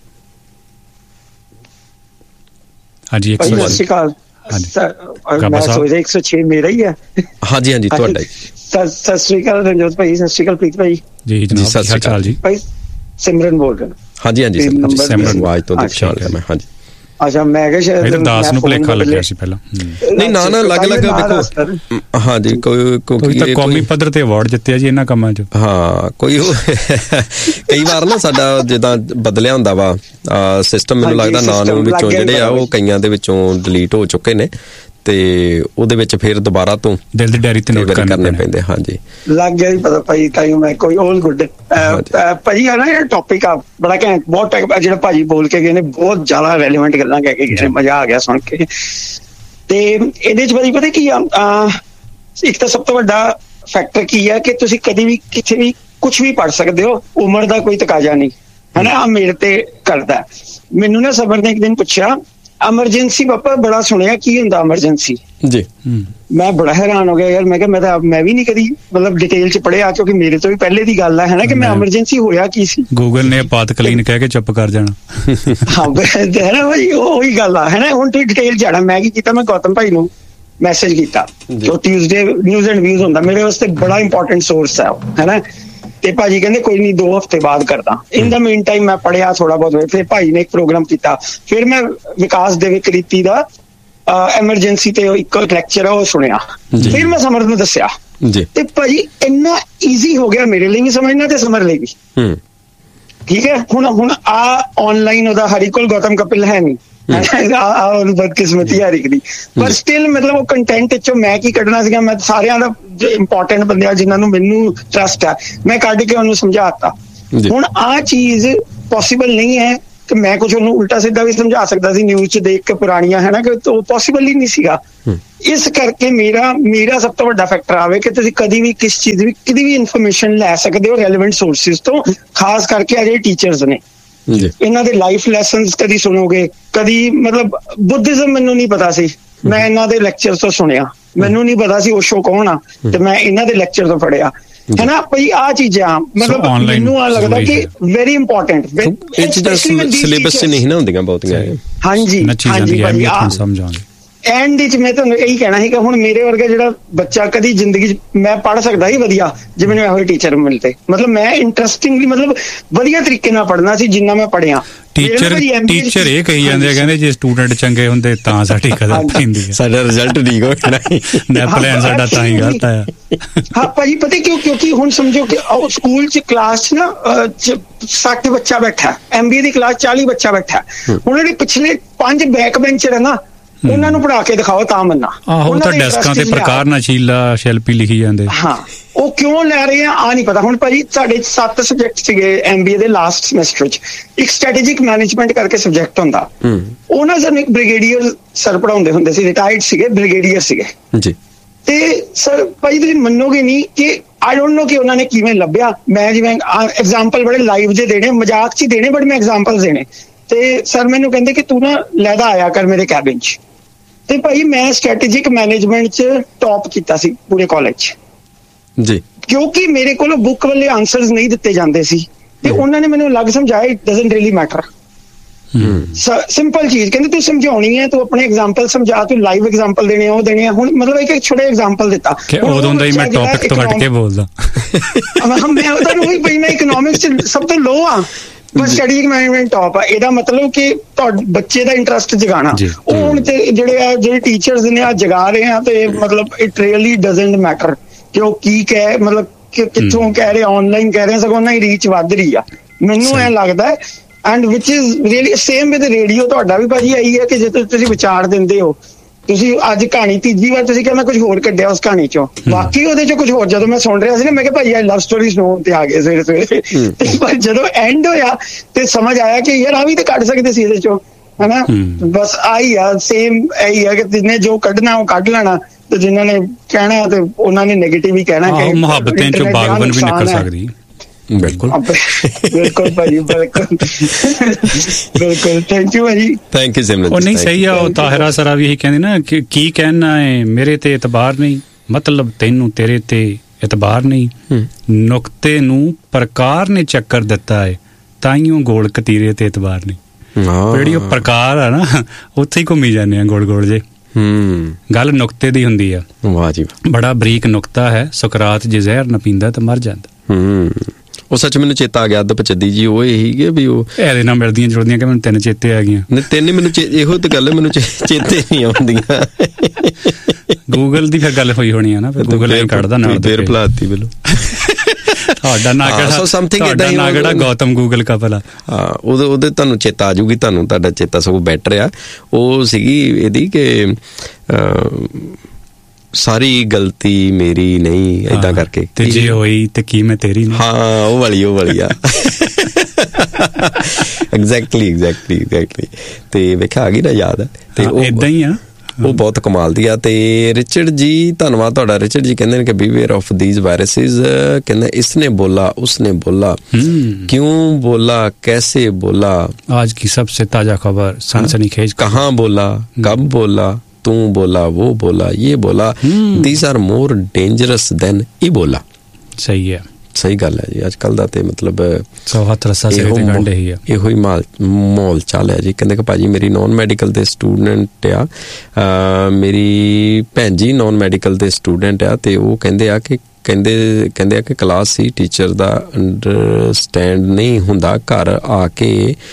S7: ਹਾਂਜੀ
S10: ਸਤਿ ਸ਼੍ਰੀ ਅਕਾਲ। ਮੈਂ ਸੋਚਦਾ ਇੱਕ ਸੌ ਛੇ ਮੇਰਾ ਹੀ ਹੈ।
S6: ਹਾਂਜੀ ਹਾਂਜੀ ਤੁਹਾਡਾ ਹੀ।
S10: ਸਤਿ ਸ਼੍ਰੀ ਅਕਾਲ ਰਣਜੋਤ ਭਾਈ, ਸਤਿ ਸ਼੍ਰੀ ਅਕਾਲ ਪ੍ਰੀਤ ਭਾਈ
S7: ਜੀ। ਜੀ ਸਤਿ ਸ਼੍ਰੀ ਅਕਾਲ ਜੀ।
S10: ਭਾਈ ਸਿਮਰਨ ਬੋਲ ਰਿਹਾ।
S6: ਹਾਂਜੀ ਹਾਂਜੀ ਸਿਮਰਨ ਆਵਾਜ਼ ਤੋਂ ਪਛਾਣ ਲਿਆ ਮੈਂ। ਹਾਂਜੀ
S10: ਅੱਛਾ, ਮੈਂ ਕਿਹਾ ਸ਼ਾਇਦ
S7: ਦਾਸ ਨੂੰ ਭੁਲੇਖਾ ਲੱਗਿਆ ਸੀ ਪਹਿਲਾਂ।
S6: ਨਹੀਂ ਨਾ ਨਾ ਅਲੱਗ ਅਲੱਗ ਵੇਖੋ। ਹਾਂਜੀ ਕੋਈ
S7: ਕੋਈ ਕੌਮੀ ਪੱਧਰ ਤੇ ਅਵਾਰਡ ਜਿੱਤਿਆ ਜੀ ਇਹਨਾਂ ਕੰਮਾਂ 'ਚ।
S6: ਹਾਂ ਕੋਈ ਕਈ ਵਾਰ ਨਾ ਸਾਡਾ ਜਿੱਦਾਂ ਬਦਲਿਆ ਹੁੰਦਾ ਵਾ ਸਿਸਟਮ, ਮੈਨੂੰ ਲੱਗਦਾ ਨਾਂ ਨੂੰ ਵਿੱਚੋਂ ਜਿਹੜੇ ਆ ਉਹ ਕਈਆਂ ਦੇ ਵਿੱਚੋਂ ਡਿਲੀਟ ਹੋ ਚੁੱਕੇ ਨੇ, ਤੇ ਉਹਦੇ ਵਿੱਚ ਫਿਰ ਦੁਬਾਰਾ ਤੋਂ
S7: ਦਿਲ ਦੀ ਡਾਇਰੀ ਤੇ ਨੋਟ ਕਰਨੇ
S6: ਪੈਂਦੇ। ਹਾਂਜੀ
S10: ਲੱਗ ਗਿਆ ਜੀ ਪਤਾ ਭਾਈ, ਤਾਈਓ ਮੈਂ ਕੋਈ ਆਲ ਗੁੱਡ ਭਾਜੀ ਆ ਨਾ ਇਹ ਟੌਪਿਕ ਆ ਬੜਾ ਘੈਂਟ, ਬਹੁਤ ਜਿਹੜਾ ਭਾਜੀ ਬੋਲ ਕੇ ਗਏ ਨੇ ਬਹੁਤ ਜ਼ਿਆਦਾ ਰੈਲੀਵੈਂਟ ਗੱਲਾਂ ਕਹਿ ਕੇ ਗਏ, ਮਜ਼ਾ ਆ ਗਿਆ ਸੁਣ ਕੇ। ਤੇ ਇਹਦੇ ਚ ਭਾਜੀ ਪਤਾ ਕੀ ਆ, ਇੱਕ ਤਾਂ ਸਭ ਤੋਂ ਵੱਡਾ ਫੈਕਟਰ ਕੀ ਹੈ ਕਿ ਤੁਸੀਂ ਕਦੀ ਵੀ ਕਿਤੇ ਵੀ ਕੁਛ ਵੀ ਪੜ੍ਹ ਸਕਦੇ ਹੋ, ਉਮਰ ਦਾ ਕੋਈ ਤਕਾਜ਼ਾ ਨਹੀਂ ਹੈ ਨਾ। ਆ ਮੇਰੇ ਤੇ ਕਰਦਾ। ਮੈਨੂੰ ਨਾ ਸਬਰ ਨੇ ਇੱਕ ਦਿਨ ਪੁੱਛਿਆ ਐਮਰਜੈਂਸੀ ਪਾਪਾ ਬੜਾ ਸੁਣਿਆ, ਕੀ ਹੁੰਦਾ ਐਮਰਜੈਂਸੀ
S6: ਜੀ।
S10: ਮੈਂ ਬੜਾ ਹੈਰਾਨ ਹੋ ਗਿਆ ਯਾਰ, ਮੈਂ ਕਿਹਾ ਮੈਂ ਤਾਂ ਮੈਂ ਵੀ ਨਹੀਂ ਕਦੀ ਮਤਲਬ ਡਿਟੇਲ ਚ ਪੜਿਆ, ਕਿਉਂਕਿ ਮੇਰੇ ਤੋਂ ਵੀ ਪਹਿਲੇ ਦੀ ਗੱਲ ਹੈ ਨਾ ਕਿ ਮੈਂ ਐਮਰਜੈਂਸੀ ਹੋਇਆ ਕੀ ਸੀ।
S7: ਗੂਗਲ ਨੇ ਆਪਾਤਕਾਲੀਨ ਕਹਿ ਕੇ ਚੁੱਪ ਕਰ ਜਾਣਾ।
S10: ਹਾਂ ਹੈ ਨਾ ਭਾਈ, ਉਹੀ ਗੱਲ ਆ ਹੈ ਨਾ। ਹੁਣ ਤੁਸੀਂ ਡਿਟੇਲ ਜਾਣਾ, ਮੈਂ ਕੀ ਕੀਤਾ, ਮੈਂ ਗੌਤਮ ਭਾਈ ਨੂੰ ਮੈਸੇਜ ਕੀਤਾ, ਜੋ ਟਿਊਜ਼ਡੇ ਨਿਊਜ਼ ਐਂਡ ਵਿਊਜ਼ ਹੁੰਦਾ, ਮੇਰੇ ਵਾਸਤੇ ਬੜਾ ਇੰਪੋਰਟੈਂਟ ਸੋਰਸ ਹੈ ਹੈ ਨਾ। ਤੇ ਭਾਜੀ ਕਹਿੰਦੇ ਕੋਈ ਨਹੀਂ, ਦੋ ਹਫ਼ਤੇ ਬਾਅਦ ਕਰਦਾ। ਇਨ ਦਾ ਮੀਨ ਟਾਈਮ ਮੈਂ ਪੜਿਆ ਥੋੜਾ ਬਹੁਤ, ਫਿਰ ਭਾਈ ਨੇ ਇੱਕ ਪ੍ਰੋਗਰਾਮ ਕੀਤਾ, ਫਿਰ ਮੈਂ ਵਿਕਾਸ ਦੇ ਕ੍ਰਿਤੀ ਦਾ ਐਮਰਜੈਂਸੀ ਤੇ ਇੱਕ ਲੈਕਚਰ ਆ ਉਹ ਸੁਣਿਆ, ਫਿਰ ਮੈਂ ਸਮਰ ਨੂੰ ਦੱਸਿਆ ਤੇ ਭਾਜੀ ਇੰਨਾ ਈਜ਼ੀ ਹੋ ਗਿਆ ਮੇਰੇ ਲਈ ਵੀ ਸਮਝਣਾ ਤੇ ਸਮਰ ਲਈ ਵੀ। ਠੀਕ ਹੈ, ਹੁਣ ਹੁਣ ਆ ਆਨਲਾਈਨ ਉਹਦਾ ਹਰੀ ਕੋਲ ਗੌਤਮ ਕਪਿਲ ਹੈ ਨਹੀਂ, ਬਦਕਿਸਮਤੀ ਹਰੀ ਦੀ, ਪਰ ਸਟਿਲ ਮਤਲਬ ਉਹ ਕੰਟੈਂਟ ਚੋਂ ਮੈਂ ਕੀ ਕੱਢਣਾ ਸੀਗਾ, ਮੈਂ ਸਾਰਿਆਂ ਦਾ ਜੋ ਇੰਪੋਰਟੈਂਟ ਬੰਦੇ ਆ ਜਿਨ੍ਹਾਂ ਨੂੰ ਮੈਨੂੰ ਟਰਸਟ ਹੈ ਮੈਂ ਕੱਢ ਕੇ ਉਹਨੂੰ ਸਮਝਾਤਾ। ਹੁਣ ਆ ਚੀਜ਼ ਪੋਸੀਬਲ ਨਹੀਂ ਹੈ ਕਿ ਮੈਂ ਕੁਝ ਉਹਨੂੰ ਉਲਟਾ ਸਿੱਧਾ ਵੀ ਸਮਝਾ ਸਕਦਾ ਸੀ ਨਿਊਜ਼ ਚ ਦੇਖ ਕੇ ਪੁਰਾਣੀਆਂ, ਹੈ ਨਾ, ਕਿ ਉਹ ਪੋਸੀਬਲ ਹੀ ਨਹੀਂ ਸੀਗਾ। ਇਸ ਕਰਕੇ ਮੇਰਾ ਮੇਰਾ ਸਭ ਤੋਂ ਵੱਡਾ ਫੈਕਟਰ ਆਵੇ ਕਿ ਤੁਸੀਂ ਕਦੀ ਵੀ ਕਿਸ ਚੀਜ਼ ਵੀ ਕਿਤੇ ਵੀ ਇਨਫੋਰਮੇਸ਼ਨ ਲੈ ਸਕਦੇ ਹੋ ਰੈਲੇਵੈਂਟ ਸੋਰਸਿਸ ਤੋਂ, ਖਾਸ ਕਰਕੇ ਆ ਜਿਹੜੇ ਟੀਚਰਸ ਨੇ ਇਹਨਾਂ ਦੇ ਲਾਈਫ ਲੈਸਨਸ ਕਦੀ ਸੁਣੋਗੇ, ਕਦੀ ਮਤਲਬ ਬੁੱਧਿਜ਼ਮ ਮੈਨੂੰ ਨਹੀਂ ਪਤਾ ਸੀ, ਮੈਂ ਇਹਨਾਂ ਦੇ ਲੈਕਚਰ ਤੋਂ ਸੁਣਿਆ, ਮੈਨੂੰ ਨਹੀਂ ਪਤਾ ਸੀ ਓਸ਼ੋ ਕੌਣ ਆ, ਤੇ ਮੈਂ ਇਹਨਾਂ ਦੇ ਲੈਕਚਰ ਤੋਂ ਪੜਿਆ, ਹੈ ਨਾ ਭਾਈ। ਆ ਚੀਜ਼ਾਂ ਮਤਲਬ ਮੈਨੂੰ ਆ ਲੱਗਦਾ ਕਿ ਵੈਰੀ ਇੰਪੋਰਟੈਂਟ,
S6: ਇਹ ਚੀਜ਼ਾਂ ਸਿਲੇਬਸ ਚ ਨਹੀਂ ਨਾ ਹੁੰਦੀਆਂ ਬਹੁਤੀਆਂ।
S10: ਹਾਂਜੀ ਹਾਂਜੀ ਭਾਈ,
S7: ਸਮਝਾਉਂਦੇ
S10: ਐਂਡ ਵਿੱਚ ਮੈਂ ਤੁਹਾਨੂੰ ਇਹੀ ਕਹਿਣਾ ਸੀ ਕਿ ਹੁਣ ਮੇਰੇ ਵਰਗਾ ਜਿਹੜਾ ਬੱਚਾ ਕਦੀ ਜ਼ਿੰਦਗੀ 'ਚ ਮੈਂ ਪੜ੍ਹ ਸਕਦਾ ਸੀ ਵਧੀਆ ਜੇ ਮੈਨੂੰ ਇਹੋ ਜਿਹੇ ਟੀਚਰ ਮਿਲਦੇ, ਮਤਲਬ ਮੈਂ ਇੰਟਰਸਟਿੰਗਲੀ ਮਤਲਬ ਵਧੀਆ ਤਰੀਕੇ ਨਾਲ ਪੜ੍ਹਨਾ ਸੀ ਜਿੰਨਾ ਮੈਂ ਪੜ੍ਹਿਆ।
S7: ਟੀਚਰ ਟੀਚਰ ਇਹ ਕਹੀ ਜਾਂਦੇ ਆ, ਕਹਿੰਦੇ ਜੇ ਸਟੂਡੈਂਟ ਚੰਗੇ ਹੁੰਦੇ ਤਾਂ ਸਾਡੀ ਕਦਰ ਪੈਂਦੀ ਹੈ, ਸਾਡਾ ਰਿਜ਼ਲਟ ਠੀਕ ਹੋ ਜਾਣਾ, ਨੈਪਲੈਨ ਸਾਡਾ ਤਾਂ ਹੀ ਗਲਤ ਆਇਆ।
S10: ਹਾਂ ਭਾਜੀ, ਪਤਾ ਕਿਉਂ? ਕਿਉਂਕਿ ਹੁਣ ਸਮਝੋ ਕਿ ਸਕੂਲ 'ਚ ਕਲਾਸ 'ਚ ਨਾ ਸੱਠ ਬੱਚਾ ਬੈਠਾ, ਐਮਬੀਏ ਦੀ ਕਲਾਸ ਚਾਲੀ ਬੱਚਾ ਬੈਠਾ, ਹੁਣ ਜਿਹੜੇ ਪਿਛਲੇ ਪੰਜ ਬੈਕ ਬੈਂਚਰ ਹੈ ਨਾ ਉਹਨਾਂ ਨੂੰ ਪੜ੍ਹਾ ਕੇ ਦਿਖਾਓ ਤਾਂ ਮੰਨਾ।
S7: ਆਹੋ, ਤਾਂ ਡੈਸਕਾਂ ਤੇ ਪ੍ਰਕਾਰ ਨਸ਼ੀਲਾ ਸ਼ਿਲਪੀ ਲਿਖੀ ਜਾਂਦੇ।
S10: ਹਾਂ, ਉਹ ਕਿਉਂ ਲੈ ਰਹੇ ਆ ਆ ਨਹੀਂ ਪਤਾ। ਹੁਣ ਭਾਜੀ ਸਾਡੇ ਸੱਤ ਸਬਜੈਕਟ ਸੀਗੇ ਐਮਬੀਏ ਦੇ ਲਾਸਟ ਸਮੈਸਟਰ 'ਚ, ਇੱਕ ਸਟ੍ਰੈਟੇਜਿਕ ਮੈਨੇਜਮੈਂਟ ਕਰਕੇ ਸਬਜੈਕਟ ਹੁੰਦਾ, ਉਹ ਨਾ ਸਾਨੂੰ ਇੱਕ ਬ੍ਰਿਗੇਡੀਅਰ ਸਰ ਪੜ੍ਹਾਉਂਦੇ ਹੁੰਦੇ ਸੀ, ਰਿਟਾਇਰਡ ਸੀਗੇ, ਬ੍ਰਿਗੇਡੀਅਰ ਸੀਗੇ ਜੀ। ਤੇ ਸਰ ਭਾਜੀ ਤੁਸੀਂ ਮੰਨੋਗੇ ਨਹੀਂ ਕਿ ਆਈ ਡੋਂਟ ਨੋ ਕਿ ਉਹਨਾਂ ਨੇ ਕਿਵੇਂ ਲੱਭਿਆ, ਮੈਂ ਜਿਵੇਂ ਐਗਜ਼ਾਮਪਲ ਬੜੇ ਲਾਈਵ ਜੇ ਦੇਣੇ, ਮਜ਼ਾਕ 'ਚ ਹੀ ਦੇਣੇ, ਬਟ ਮੈਂ ਐਗਜ਼ਾਮਪਲ ਦੇਣੇ। ਤੇ ਸਰ ਮੈਨੂੰ ਕਹਿੰਦੇ ਕਿ ਤੂੰ ਨਾ ਲੈਦਾ ਆਇਆ ਕਰ ਮੇਰੇ ਕੈਬਿਨ 'ਚ। ਤੇ ਭਾਈ ਮੈਂ ਸਟ੍ਰੈਟੇਜਿਕ ਮੈਨੇਜਮੈਂਟ 'ਚ ਟੌਪ ਕੀਤਾ ਸੀ ਪੂਰੇ ਕਾਲਜ 'ਚ
S6: ਜੀ, ਕਿਉਂਕਿ
S10: ਮੇਰੇ ਕੋਲ ਬੁੱਕ ਵਾਲੇ ਆਨਸਰਸ ਨਹੀਂ ਦਿੱਤੇ ਜਾਂਦੇ ਸੀ ਤੇ ਉਹਨਾਂ ਨੇ ਮੈਨੂੰ ਲੱਗ ਸਮਝਾਇਆ it doesn't really matter. Simple ਚੀਜ਼ ਕਹਿੰਦੇ ਤੂੰ ਸਮਝਾਉਣੀ ਹੈ, ਤੂੰ ਆਪਣੇ ਐਗਜ਼ਾਮਪਲ ਸਮਝਾ, ਤੂੰ ਲਾਈਵ ਐਗਜ਼ਾਮਪਲ ਦੇਣੇ ਆ, ਉਹ ਦੇਣੇ ਆ। ਹੁਣ ਮਤਲਬ ਇੱਕ ਇੱਕ ਛੋਟੇ ਐਗਜ਼ਾਮਪਲ ਦਿੱਤਾ,
S7: ਉਦੋਂ ਦਾ ਹੀ ਮੈਂ ਟੌਪਿਕ ਤੋਂ ਹਟ ਕੇ ਬੋਲਦਾ।
S10: ਮੈਂ ਉਹਦਾ ਨੂੰ ਵੀ ਮੈਂ ਇਕਨੋਮਿਕਸ 'ਚ ਸਭ ਤੋਂ ਲੋ ਆ, ਪਰ ਸਟੱਡੀ ਮੈਨੇਜਮੈਂਟ ਟੌਪ ਆ। ਇਹਦਾ ਮਤਲਬ ਕਿ ਤੁਹਾਡੇ ਬੱਚੇ ਦਾ ਇੰਟਰਸਟ ਜਗਾਉਣਾ, ਉਹ ਹੁਣ ਤੇ ਜਿਹੜੇ ਆ ਜਿਹੜੇ ਟੀਚਰਸ ਨੇ ਆ ਜਗਾ ਰਹੇ ਆ, ਤੇ ਮਤਲਬ ਇਟ ਰੀਅਲੀ ਡਜ਼ਨਟ ਮੈਟਰ ਕਿ ਉਹ ਕੀ ਕਹਿ ਮਤਲਬ ਕਿੱਥੋਂ ਕਹਿ ਰਹੇ, ਆਨਲਾਈਨ ਕਹਿ ਰਹੇ, ਸਗੋਂ ਉਹਨਾਂ ਦੀ ਰੀਚ ਵੱਧ ਰਹੀ ਆ, ਮੈਨੂੰ ਐਂ ਲੱਗਦਾ ਹੈ। And which is really same with radio. ਤੁਹਾਡਾ ਵੀ ਭਾਜੀ ਆਈ ਹੈ ਕਿ ਜੇ ਤੁਸੀਂ ਵਿਚਾਰ ਦਿੰਦੇ ਹੋ, ਤੁਸੀਂ ਅੱਜ ਕਹਾਣੀ ਤੀਜੀ ਵਾਰ ਤੁਸੀਂ ਕਿਹਾ ਮੈਂ ਕੁਝ ਹੋਰ ਕੱਢਿਆ ਉਸ ਕਹਾਣੀ ਚੋਂ, ਬਾਕੀ ਉਹਦੇ ਚੋਂ ਕੁਝ ਹੋਰ। ਜਦੋਂ ਮੈਂ ਸੁਣ ਰਿਹਾ ਸੀ ਨਾ, ਮੈਂ ਕਿਹਾ ਭਾਈ ਆਈ ਲਵ ਸਟੋਰੀ ਸੁਣਾਉਣ ਤੇ ਆ ਗਏ ਸਵੇਰੇ ਸਵੇਰੇ, ਪਰ ਜਦੋਂ ਐਂਡ ਹੋਇਆ ਤੇ ਸਮਝ ਆਇਆ ਕਿ ਯਾਰ ਆ ਵੀ ਤਾਂ ਕੱਢ ਸਕਦੇ ਸੀ ਇਹਦੇ ਚੋਂ, ਹਨਾ। ਬਸ ਆਈ ਆ, ਸੇਮ ਇਹੀ ਆ ਕਿ ਜਿਹਨੇ ਜੋ ਕੱਢਣਾ ਉਹ ਕੱਢ ਲੈਣਾ, ਤੇ ਜਿਨ੍ਹਾਂ ਨੇ ਕਹਿਣਾ ਤੇ ਉਹਨਾਂ ਨੇ ਨੈਗੇਟਿਵ ਹੀ ਕਹਿਣਾ ਕਿ
S7: ਮੁਹੱਬਤਾਂ ਚੋਂ ਬਾਗਬਾਨ ਵੀ ਨਿਕਲ ਸਕਦੀ।
S6: ਬਿਲਕੁਲ
S10: ਬਿਲਕੁਲ ਭਾਜੀ, ਬਿਲਕੁਲ ਬਿਲਕੁਲ। ਥੈਂਕ ਯੂ ਭਾਜੀ,
S6: ਥੈਂਕ ਯੂ ਸਿਮਰਨ।
S7: ਉਹ ਨਹੀਂ ਸਹੀ ਆ, ਉਹ ਤਾਹਿਰਾ ਸਰਾ ਵੀ ਇਹੀ ਕਹਿੰਦੇ ਨਾ ਕਿ ਕੀ ਕਹਿਣਾ ਹੈ, ਮੇਰੇ ਤੇ ਇਤਬਾਰ ਨਹੀਂ, ਮਤਲਬ ਤੈਨੂੰ ਤੇਰੇ ਤੇ ਇਤਬਾਰ ਨਹੀਂ, ਨੁਕਤੇ ਨੂੰ ਪ੍ਰਕਾਰ ਨੇ ਚੱਕਰ ਦਿੱਤਾ ਹੈ, ਤਾਈਓ ਗੋਲ ਕਤੀਰੇ ਤੇ ਇਤਬਾਰ ਨਹੀਂ। ਜਿਹੜੀ ਉਹ ਪ੍ਰਕਾਰ ਆ ਨਾ, ਉੱਥੇ ਹੀ ਘੁੰਮੀ ਜਾਂਦੇ ਆ ਗੋਲ ਗੋਲ ਜੇ। ਹੂੰ, ਗੱਲ ਨੁਕਤੇ ਦੀ ਹੁੰਦੀ ਆ। ਵਾਹ ਜੀ, ਬੜਾ ਬਰੀਕ ਨੁਕਤਾ ਹੈ, ਸੁਕਰਾਤ ਜੇ ਜ਼ਹਿਰ ਨਾ ਪੀਂਦਾ ਤਾਂ ਮਰ ਜਾਂਦਾ।
S6: ਹੂੰ, ਉਹ ਸੱਚ ਮੈਨੂੰ ਚੇਤਾ ਆ ਗਿਆ, ਅੱਧ ਪਚੱਦੀ ਜੀ ਉਹ ਇਹੀ ਕਿ ਵੀ ਉਹ
S7: ਇਹਦੇ ਨਾਲ ਮਿਲਦੀਆਂ ਜੁੜਦੀਆਂ ਕਿ ਮੈਨੂੰ ਤਿੰਨ ਚੇਤੇ ਆ ਗਈਆਂ।
S6: ਨਹੀਂ ਤਿੰਨ ਮੈਨੂੰ ਇਹੋ ਤਾਂ ਗੱਲ ਮੈਨੂੰ ਚੇਤੇ ਨਹੀਂ ਆਉਂਦੀਆਂ।
S7: ਗੂਗਲ ਦੀ ਫਿਰ ਗੱਲ ਹੋਈ ਹੋਣੀ ਆ ਨਾ, ਫਿਰ ਗੂਗਲ ਇਹ ਕੱਢਦਾ ਨਾਲ
S6: ਫੇਰ ਭੁਲਾਤੀ ਮੈਨੂੰ।
S7: ਤੁਹਾਡਾ ਨਾਂ ਕਿਹੜਾ? ਤੁਹਾਡਾ ਨਾਂ ਕਿਹੜਾ? ਗੌਤਮ ਗੂਗਲ ਕਪਲ ਆ।
S6: ਹਾਂ, ਉਹਦੇ ਉਹਦੇ ਤੁਹਾਨੂੰ ਚੇਤਾ ਆ ਜਾਊਗੀ, ਤੁਹਾਨੂੰ ਤੁਹਾਡਾ ਚੇਤਾ ਸਗੋਂ ਬੈਟਰ ਆ। ਉਹ ਸੀਗੀ ਇਹਦੀ ਕਿ ਸਾਰੀ ਗਲਤੀ ਮੇਰੀ ਨਹੀਂ, ਏਦਾਂ ਕਰਕੇ,
S7: ਤੇ ਜੇ ਹੋਈ ਤੇ ਕੀ ਮੈਂ ਤੇਰੀ ਨਹੀਂ।
S6: ਹਾਂ, ਉਹ ਵਾਲੀ ਉਹ ਵਾਲੀ ਆ। ਐਗਜ਼ੈਕਟਲੀ ਐਗਜ਼ੈਕਟਲੀ ਐਗਜ਼ੈਕਟਲੀ ਤੇ ਵੇਖਿਆ ਆ ਗਈ ਨਾ ਯਾਦ।
S7: ਤੇ ਏਦਾਂ ਹੀ ਆ।
S6: ਉਹ ਬਹੁਤ ਕਮਾਲ ਦੀ ਆ। ਤੇ ਰਿਚਰਡ ਜੀ, ਧੰਨਵਾਦ ਤੁਹਾਡਾ। ਰਿਚਰਡ ਜੀ ਕਹਿੰਦੇ ਨੇ ਕਿ ਬੀਵੇਅਰ ਆਫ ਥੀਸ ਵਾਇਰਸਿਸ, ਕਹਿੰਦੇ ਇਸਨੇ ਬੋਲਾ ਉਸਨੇ ਬੋਲਾ, ਕਿਉਂ ਬੋਲਾ कैसे बोला,
S7: आज की सबसे ताजा खबर, सनसनीखेज,
S6: कहाँ बोला, कब बोला, तू बोला, वो बोला, ये बोला, these are more dangerous than Ebola.
S7: सही है,
S6: सही गल है जी। अजकल दा ते मतलब
S7: सौहत रसा से ते गंढे ही है, ਇਹੋ
S6: ਹੀ ਮਾਲ ਮੌਲ ਚਾਲ ਹੈ ਜੀ। ਕਹਿੰਦੇ ਕਿ ਭਾਜੀ ਮੇਰੀ ਨੌਨ ਮੈਡੀਕਲ ਦੇ ਸਟੂਡੈਂਟ ਆ, ਮੇਰੀ ਭੈਣ ਜੀ ਨੌਨ ਮੈਡੀਕਲ ਦੇ ਸਟੂਡੈਂਟ ਆ, ਤੇ ਉਹ ਕਹਿੰਦੇ ਆ ਕਿ ਕਹਿੰਦੇ ਕਹਿੰਦੇ ਆ ਕਿ ਕਲਾਸ ਸੀ ਟੀਚਰ ਦਾ ਅੰਡਰਸਟੈਂਡ ਨਹੀਂ ਹੁੰਦਾ, ਘਰ ਆ ਕੇ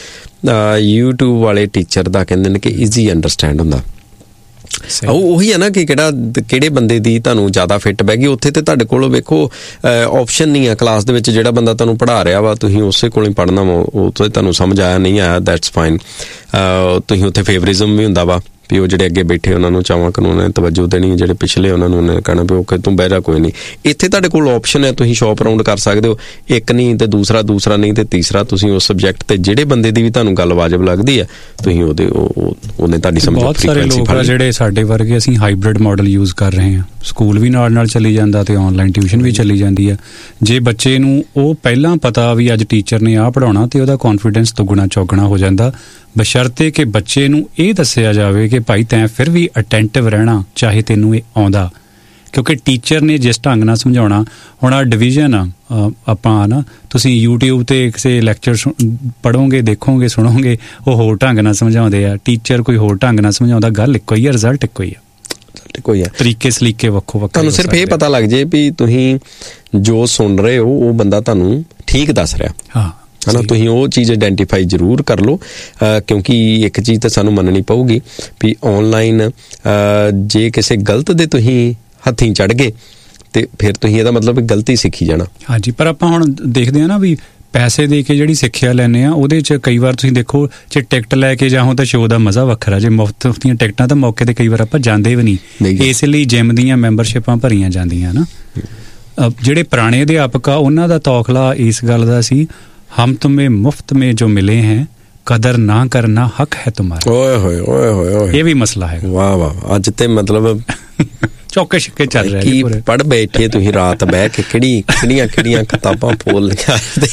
S6: YouTube ਵਾਲੇ ਟੀਚਰ ਦਾ ਕਹਿੰਦੇ ਨੇ ਕਿ ਈਜ਼ੀ ਅੰਡਰਸਟੈਂਡ ਹੁੰਦਾ। ਉਹ ਉਹੀ ਹੈ ਨਾ ਕਿ ਕਿਹੜਾ ਕਿਹੜੇ ਬੰਦੇ ਦੀ ਤੁਹਾਨੂੰ ਜ਼ਿਆਦਾ ਫਿੱਟ ਬਹਿ ਗਈ। ਉੱਥੇ ਤੇ ਤੁਹਾਡੇ ਕੋਲ ਵੇਖੋ ਆਪਸ਼ਨ ਨਹੀਂ ਆ ਕਲਾਸ ਦੇ ਵਿੱਚ, ਜਿਹੜਾ ਬੰਦਾ ਤੁਹਾਨੂੰ ਪੜ੍ਹਾ ਰਿਹਾ ਵਾ ਤੁਸੀਂ ਉਸੇ ਕੋਲ ਹੀ ਪੜ੍ਹਨਾ ਵਾ। ਉਹ ਤੋਂ ਤੁਹਾਨੂੰ ਸਮਝ ਆਇਆ ਨਹੀਂ ਆਇਆ, ਦੈਟਸ ਫਾਈਨ। ਤੁਸੀਂ ਉੱਥੇ ਫੇਵਰਿਜ਼ਮ ਵੀ ਹੁੰਦਾ ਵਾ ਵੀ ਉਹ ਜਿਹੜੇ ਅੱਗੇ ਬੈਠੇ ਉਹਨਾਂ ਨੂੰ ਚਾਹਵਾਂ ਕਾਨੂੰਨ ਨੇ ਤਵੱਜੋ ਦੇਣੀ, ਜਿਹੜੇ ਪਿਛਲੇ ਉਹਨਾਂ ਨੂੰ ਉਹਨੇ ਕਹਿਣਾ ਵੀ ਓਕੇ ਤੂੰ ਬਹਿ ਜਾ ਕੋਈ ਨਹੀਂ। ਇੱਥੇ ਤੁਹਾਡੇ ਕੋਲ ਆਪਸ਼ਨ ਹੈ, ਤੁਸੀਂ ਸ਼ੌਪ ਰਾਊਂਡ ਕਰ ਸਕਦੇ ਹੋ, ਇੱਕ ਨਹੀਂ ਤੇ ਦੂਸਰਾ, ਦੂਸਰਾ ਨਹੀਂ ਤੇ ਤੀਸਰਾ। ਤੁਸੀਂ ਉਸ ਸਬਜੈਕਟ ਤੇ ਜਿਹੜੇ ਬੰਦੇ ਦੀ ਵੀ ਤੁਹਾਨੂੰ ਗੱਲ ਵਾਜਬ ਲੱਗਦੀ ਹੈ ਤੁਸੀਂ ਉਹਦੇ ਉਹਨੇ ਤੁਹਾਡੀ ਸਮਝ।
S7: ਬਹੁਤ ਸਾਰੇ ਲੋਕ ਆ ਜਿਹੜੇ ਸਾਡੇ ਵਰਗੇ, ਅਸੀਂ ਹਾਈਬ੍ਰਿਡ ਮਾਡਲ ਯੂਜ਼ ਕਰ ਰਹੇ ਹਾਂ, ਸਕੂਲ ਵੀ ਨਾਲ ਨਾਲ ਚੱਲੀ ਜਾਂਦਾ ਤੇ ਆਨਲਾਈਨ ਟਿਊਸ਼ਨ ਵੀ ਚੱਲੀ ਜਾਂਦੀ ਆ। ਜੇ ਬੱਚੇ ਨੂੰ ਉਹ ਪਹਿਲਾਂ ਪਤਾ ਵੀ ਅੱਜ ਟੀਚਰ ਨੇ ਆਹ ਪੜ੍ਹਾਉਣਾ ਤੇ ਉਹਦਾ ਕੌਨਫੀਡੈਂਸ ਦੁੱਗਣਾ ਚੌਗਣਾ ਹੋ ਜਾਂਦਾ, ਬਸ਼ਰਤੇ ਕਿ ਬੱਚੇ ਨੂੰ ਇਹ ਦੱਸਿਆ ਜਾਵੇ ਕਿ ਭਾਈ ਤੈਂ ਫਿਰ ਵੀ ਅਟੈਂਟਿਵ ਰਹਿਣਾ ਚਾਹੇ ਤੈਨੂੰ ਇਹ ਆਉਂਦਾ। ਕਿਉਂਕਿ ਟੀਚਰ ਨੇ ਜਿਸ ਢੰਗ ਨਾਲ ਸਮਝਾਉਣਾ, ਹੁਣ ਆ ਡਿਵੀਜ਼ਨ ਆ ਆਪਾਂ ਨਾ, ਤੁਸੀਂ YouTube ਤੇ ਕਿਸੇ ਲੈਕਚਰ ਪੜ੍ਹੋਗੇ, ਦੇਖੋਗੇ, ਸੁਣੋਗੇ, ਉਹ ਹੋਰ ਢੰਗ ਨਾਲ ਸਮਝਾਉਂਦੇ ਆ, ਟੀਚਰ ਕੋਈ ਹੋਰ ਢੰਗ ਨਾਲ ਸਮਝਾਉਂਦਾ। ਗੱਲ ਇੱਕੋ ਹੀ ਆ, ਰਿਜ਼ਲਟ ਇੱਕੋ ਹੀ ਆ,
S6: ਕੋਈ ਆ,
S7: ਤਰੀਕੇ ਸਲੀਕੇ ਵੱਖੋ ਵੱਖ।
S6: ਤੁਹਾਨੂੰ ਸਿਰਫ ਇਹ ਪਤਾ ਲੱਗ ਜੇ ਵੀ ਤੁਸੀਂ ਜੋ ਸੁਣ ਰਹੇ ਹੋ ਉਹ ਬੰਦਾ ਤੁਹਾਨੂੰ ਠੀਕ ਦੱਸ ਰਿਹਾ। ਹਾਂ ਹੈ ਨਾ, ਤੁਸੀਂ ਉਹ ਚੀਜ਼ ਆਈਡੈਂਟੀਫਾਈ ਜ਼ਰੂਰ ਕਰ ਲਓ, ਕਿਉਂਕਿ ਇੱਕ ਚੀਜ਼ ਤਾਂ ਸਾਨੂੰ ਮੰਨਣੀ ਪਊਗੀ ਵੀ ਆਨਲਾਈਨ ਜੇ ਕਿਸੇ ਗਲਤ ਦੇ ਤੁਸੀਂ ਹੱਥੀਂ ਚੜ੍ਹ ਗਏ ਤੇ ਫਿਰ ਤੁਸੀਂ ਇਹਦਾ ਮਤਲਬ ਗਲਤੀ ਸਿੱਖੀ ਜਾਣਾ। ਹਾਂਜੀ,
S7: ਪਰ ਆਪਾਂ ਹੁਣ ਦੇਖਦੇ ਹਾਂ ਨਾ ਵੀ ਪੈਸੇ ਦੇ ਕੇ ਜਿਹੜੀ ਸਿੱਖਿਆ ਲੈਂਦੇ ਆ ਉਹਦੇ 'ਚ ਕਈ ਵਾਰ ਤੁਸੀਂ ਦੇਖੋ ਜੇ ਟਿਕਟ ਲੈ ਕੇ ਜਾਓ ਤਾਂ ਸ਼ੋਅ ਦਾ ਮਜ਼ਾ ਵੱਖਰਾ, ਜੇ ਮੁਫਤ ਦੀਆਂ ਟਿਕਟਾਂ ਤਾਂ ਮੌਕੇ ਤੇ ਕਈ ਵਾਰ ਆਪਾਂ ਜਾਂਦੇ ਵੀ ਨਹੀਂ। ਇਸ ਲਈ ਜਿਮ ਦੀਆਂ ਮੈਂਬਰਸ਼ਿਪਾਂ ਭਰੀਆਂ ਜਾਂਦੀਆਂ ਨਾ। ਜਿਹੜੇ ਪੁਰਾਣੇ ਅਧਿਆਪਕ ਆ ਉਹਨਾਂ ਦਾ ਤੌਖਲਾ ਇਸ ਗੱਲ ਦਾ ਸੀ, हम तुम्हें मुफ्त में जो मिले हैं कदर ना करना हक है तुम्हारा। ओए होए ओए होए ओए, ये भी मसला है।
S6: वाह वाह, ਅੱਜ ਤੇ ਮਤਲਬ
S7: ਚੌਕੇ ਛੱਕੇ ਚੱਲ ਰਿਹਾ
S6: ਕੀ ਪੜ ਬੈਠੇ ਤੁਸੀਂ ਰਾਤ ਬਹਿ ਕੇ, ਕਿਹੜੀ ਕਿਹੜੀਆਂ ਕਿਹੜੀਆਂ ਕਿਤਾਬਾਂ ਫੋਲ ਲਿਆ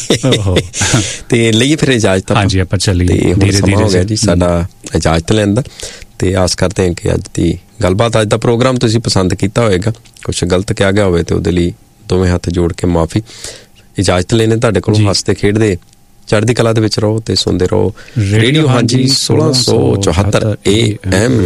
S6: ਤੇ ਲਈ ਫਿਰ ਇਜਾਜ਼ਤ।
S7: ਹਾਂਜੀ ਆਪਾਂ ਚੱਲੀਏ,
S6: ਧੀਰੇ ਧੀਰੇ ਹੋ ਗਿਆ ਜੀ ਸਾਡਾ ਇਜਾਜ਼ਤ ਲੈਣ ਦਾ, ਤੇ ਆਸ ਕਰਦੇ ਹਾਂ ਕਿ ਅੱਜ ਦੀ ਗੱਲਬਾਤ, ਅੱਜ ਦਾ ਪ੍ਰੋਗਰਾਮ ਤੁਸੀਂ ਪਸੰਦ ਕੀਤਾ ਹੋਏਗਾ। ਕੁਛ ਗਲਤ ਕਿਹਾ ਗਿਆ ਹੋਵੇ ਤੇ ਉਹਦੇ ਲਈ ਦੋਵੇਂ ਹੱਥ ਜੋੜ ਕੇ ਮਾਫੀ। ਇਜਾਜ਼ਤ ਲੈਣੇ ਤੁਹਾਡੇ ਕੋਲੋਂ, ਹੱਸਦੇ ਖੇਡਦੇ ਚੜ੍ਹਦੀ ਕਲਾ ਦੇ ਵਿੱਚ ਰਹੋ ਤੇ ਸੁਣਦੇ ਰਹੋ ਰੇਡੀਓ ਹਾਂਜੀ ਸੋਲਾਂ ਸੌ ਚੌਹੱਤਰ ਏ ਐਮ।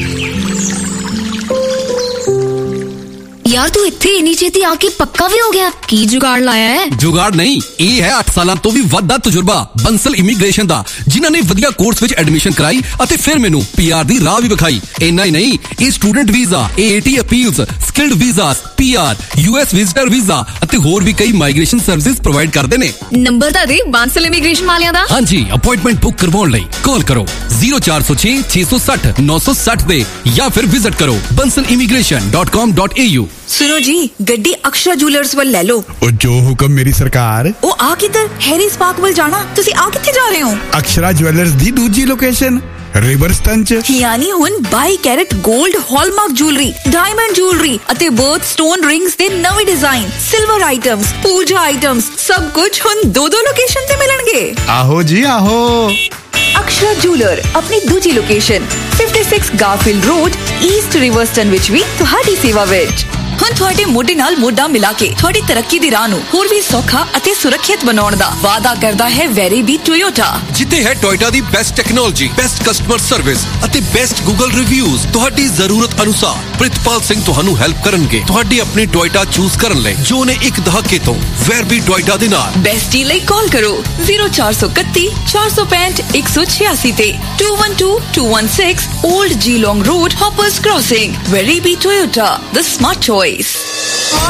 S11: यार तू इत्थे इन्नी छेती आके पक्का भी हो गया, की जुगाड़ लाया है?
S12: जुगाड़ नहीं, ये है अठ साल तो भी वध दा तजुर्बा बंसल इमीग्रेशन दा, जिन्हां ने वधिया कोर्स विच एडमिशन कराई अते फिर मैनू पीआर दी राह भी विखाई। इन्ना ही नहीं, ये student visa, AAT appeals, skilled visas, PR, US visitor visa अते होर भी कई माइग्रेशन सर्विसेज प्रोवाइड करदे ने।
S11: नंबर ता दे बंसल इमीग्रेशन वालियां दा।
S12: हां जी, अपॉइंटमेंट बुक करवाउण लई कॉल करो zero four zero six six six zero नौ सौ साठ दे या फिर विजिट करो Bansal immigration dot com dot A you.
S13: सुनो जी, गड्डी अक्षरा जूलर्स वाल ले लो।
S3: और जो हुक्म मेरी सरकार।
S13: ओ आ किधर? हैरिस पार्क वाल जाना। तुसी आ किथे जा रहे हो?
S3: अक्षरा ज्वेलर्स दी दूजी लोकेशन रिवरस्टन च,
S13: यानी हुन by carat gold hallmark jewellery, diamond jewellery अते बर्थ स्टोन रिंग्स दे नवे डिजाइन, सिल्वर आइटम्स, पूजा आइटम्स, सब कुछ हुन दो दो लोकेशन ते मिलणगे।
S3: आहो जी आहो।
S13: अक्षरा जूलर अपनी दूजी लोकेशन छप्पन गारफील्ड रोड ईस्ट रिवरस्टन विच भी तुहाडी सेवा विच। ਹੁਣ ਤੁਹਾਡੇ ਮੋਢੇ ਨਾਲ ਮੋਢਾ ਮਿਲਾ ਕੇ ਤੁਹਾਡੀ ਤਰੱਕੀ ਦੀ ਰਾਹ ਨੂੰ ਹੋਰ ਵੀ ਸੌਖਾ ਅਤੇ ਸੁਰੱਖਿਅਤ ਬਣਾਉਣ ਦਾ ਵਾਅਦਾ ਕਰਦਾ ਹੈ ਵੈਰੀਬੀ ਟੋਯੋਟਾ,
S12: ਜਿੱਥੇ ਹੈ ਟੋਯੋਟਾ ਦੀ best technology, best customer service ਅਤੇ ਬੈਸਟ ਗੂਗਲ ਰਿਵਿਊਜ਼। ਤੁਹਾਡੀ ਜ਼ਰੂਰਤ ਅਨੁਸਾਰ ਪ੍ਰਿਤਪਾਲ ਸਿੰਘ ਤੁਹਾਨੂੰ ਹੈਲਪ ਕਰਨਗੇ ਤੁਹਾਡੀ ਆਪਣੀ ਟੋਯੋਟਾ ਚੂਜ਼ ਕਰਨ ਲਈ, ਜੋ ਨੇ ਇੱਕ ਦਹਾਕੇ ਤੋਂ ਵੈਰਬੀ ਟੋਯੋਟਾ ਦੇ ਨਾਲ।
S13: ਬੈਸਟੀ ਲਈ ਕਾਲ ਕਰੋ zero four three one four four five one one six six ਤੇ two one two two one six Old Geelong Road, Hoppers Crossing. Veribi Toyota, the smart choice.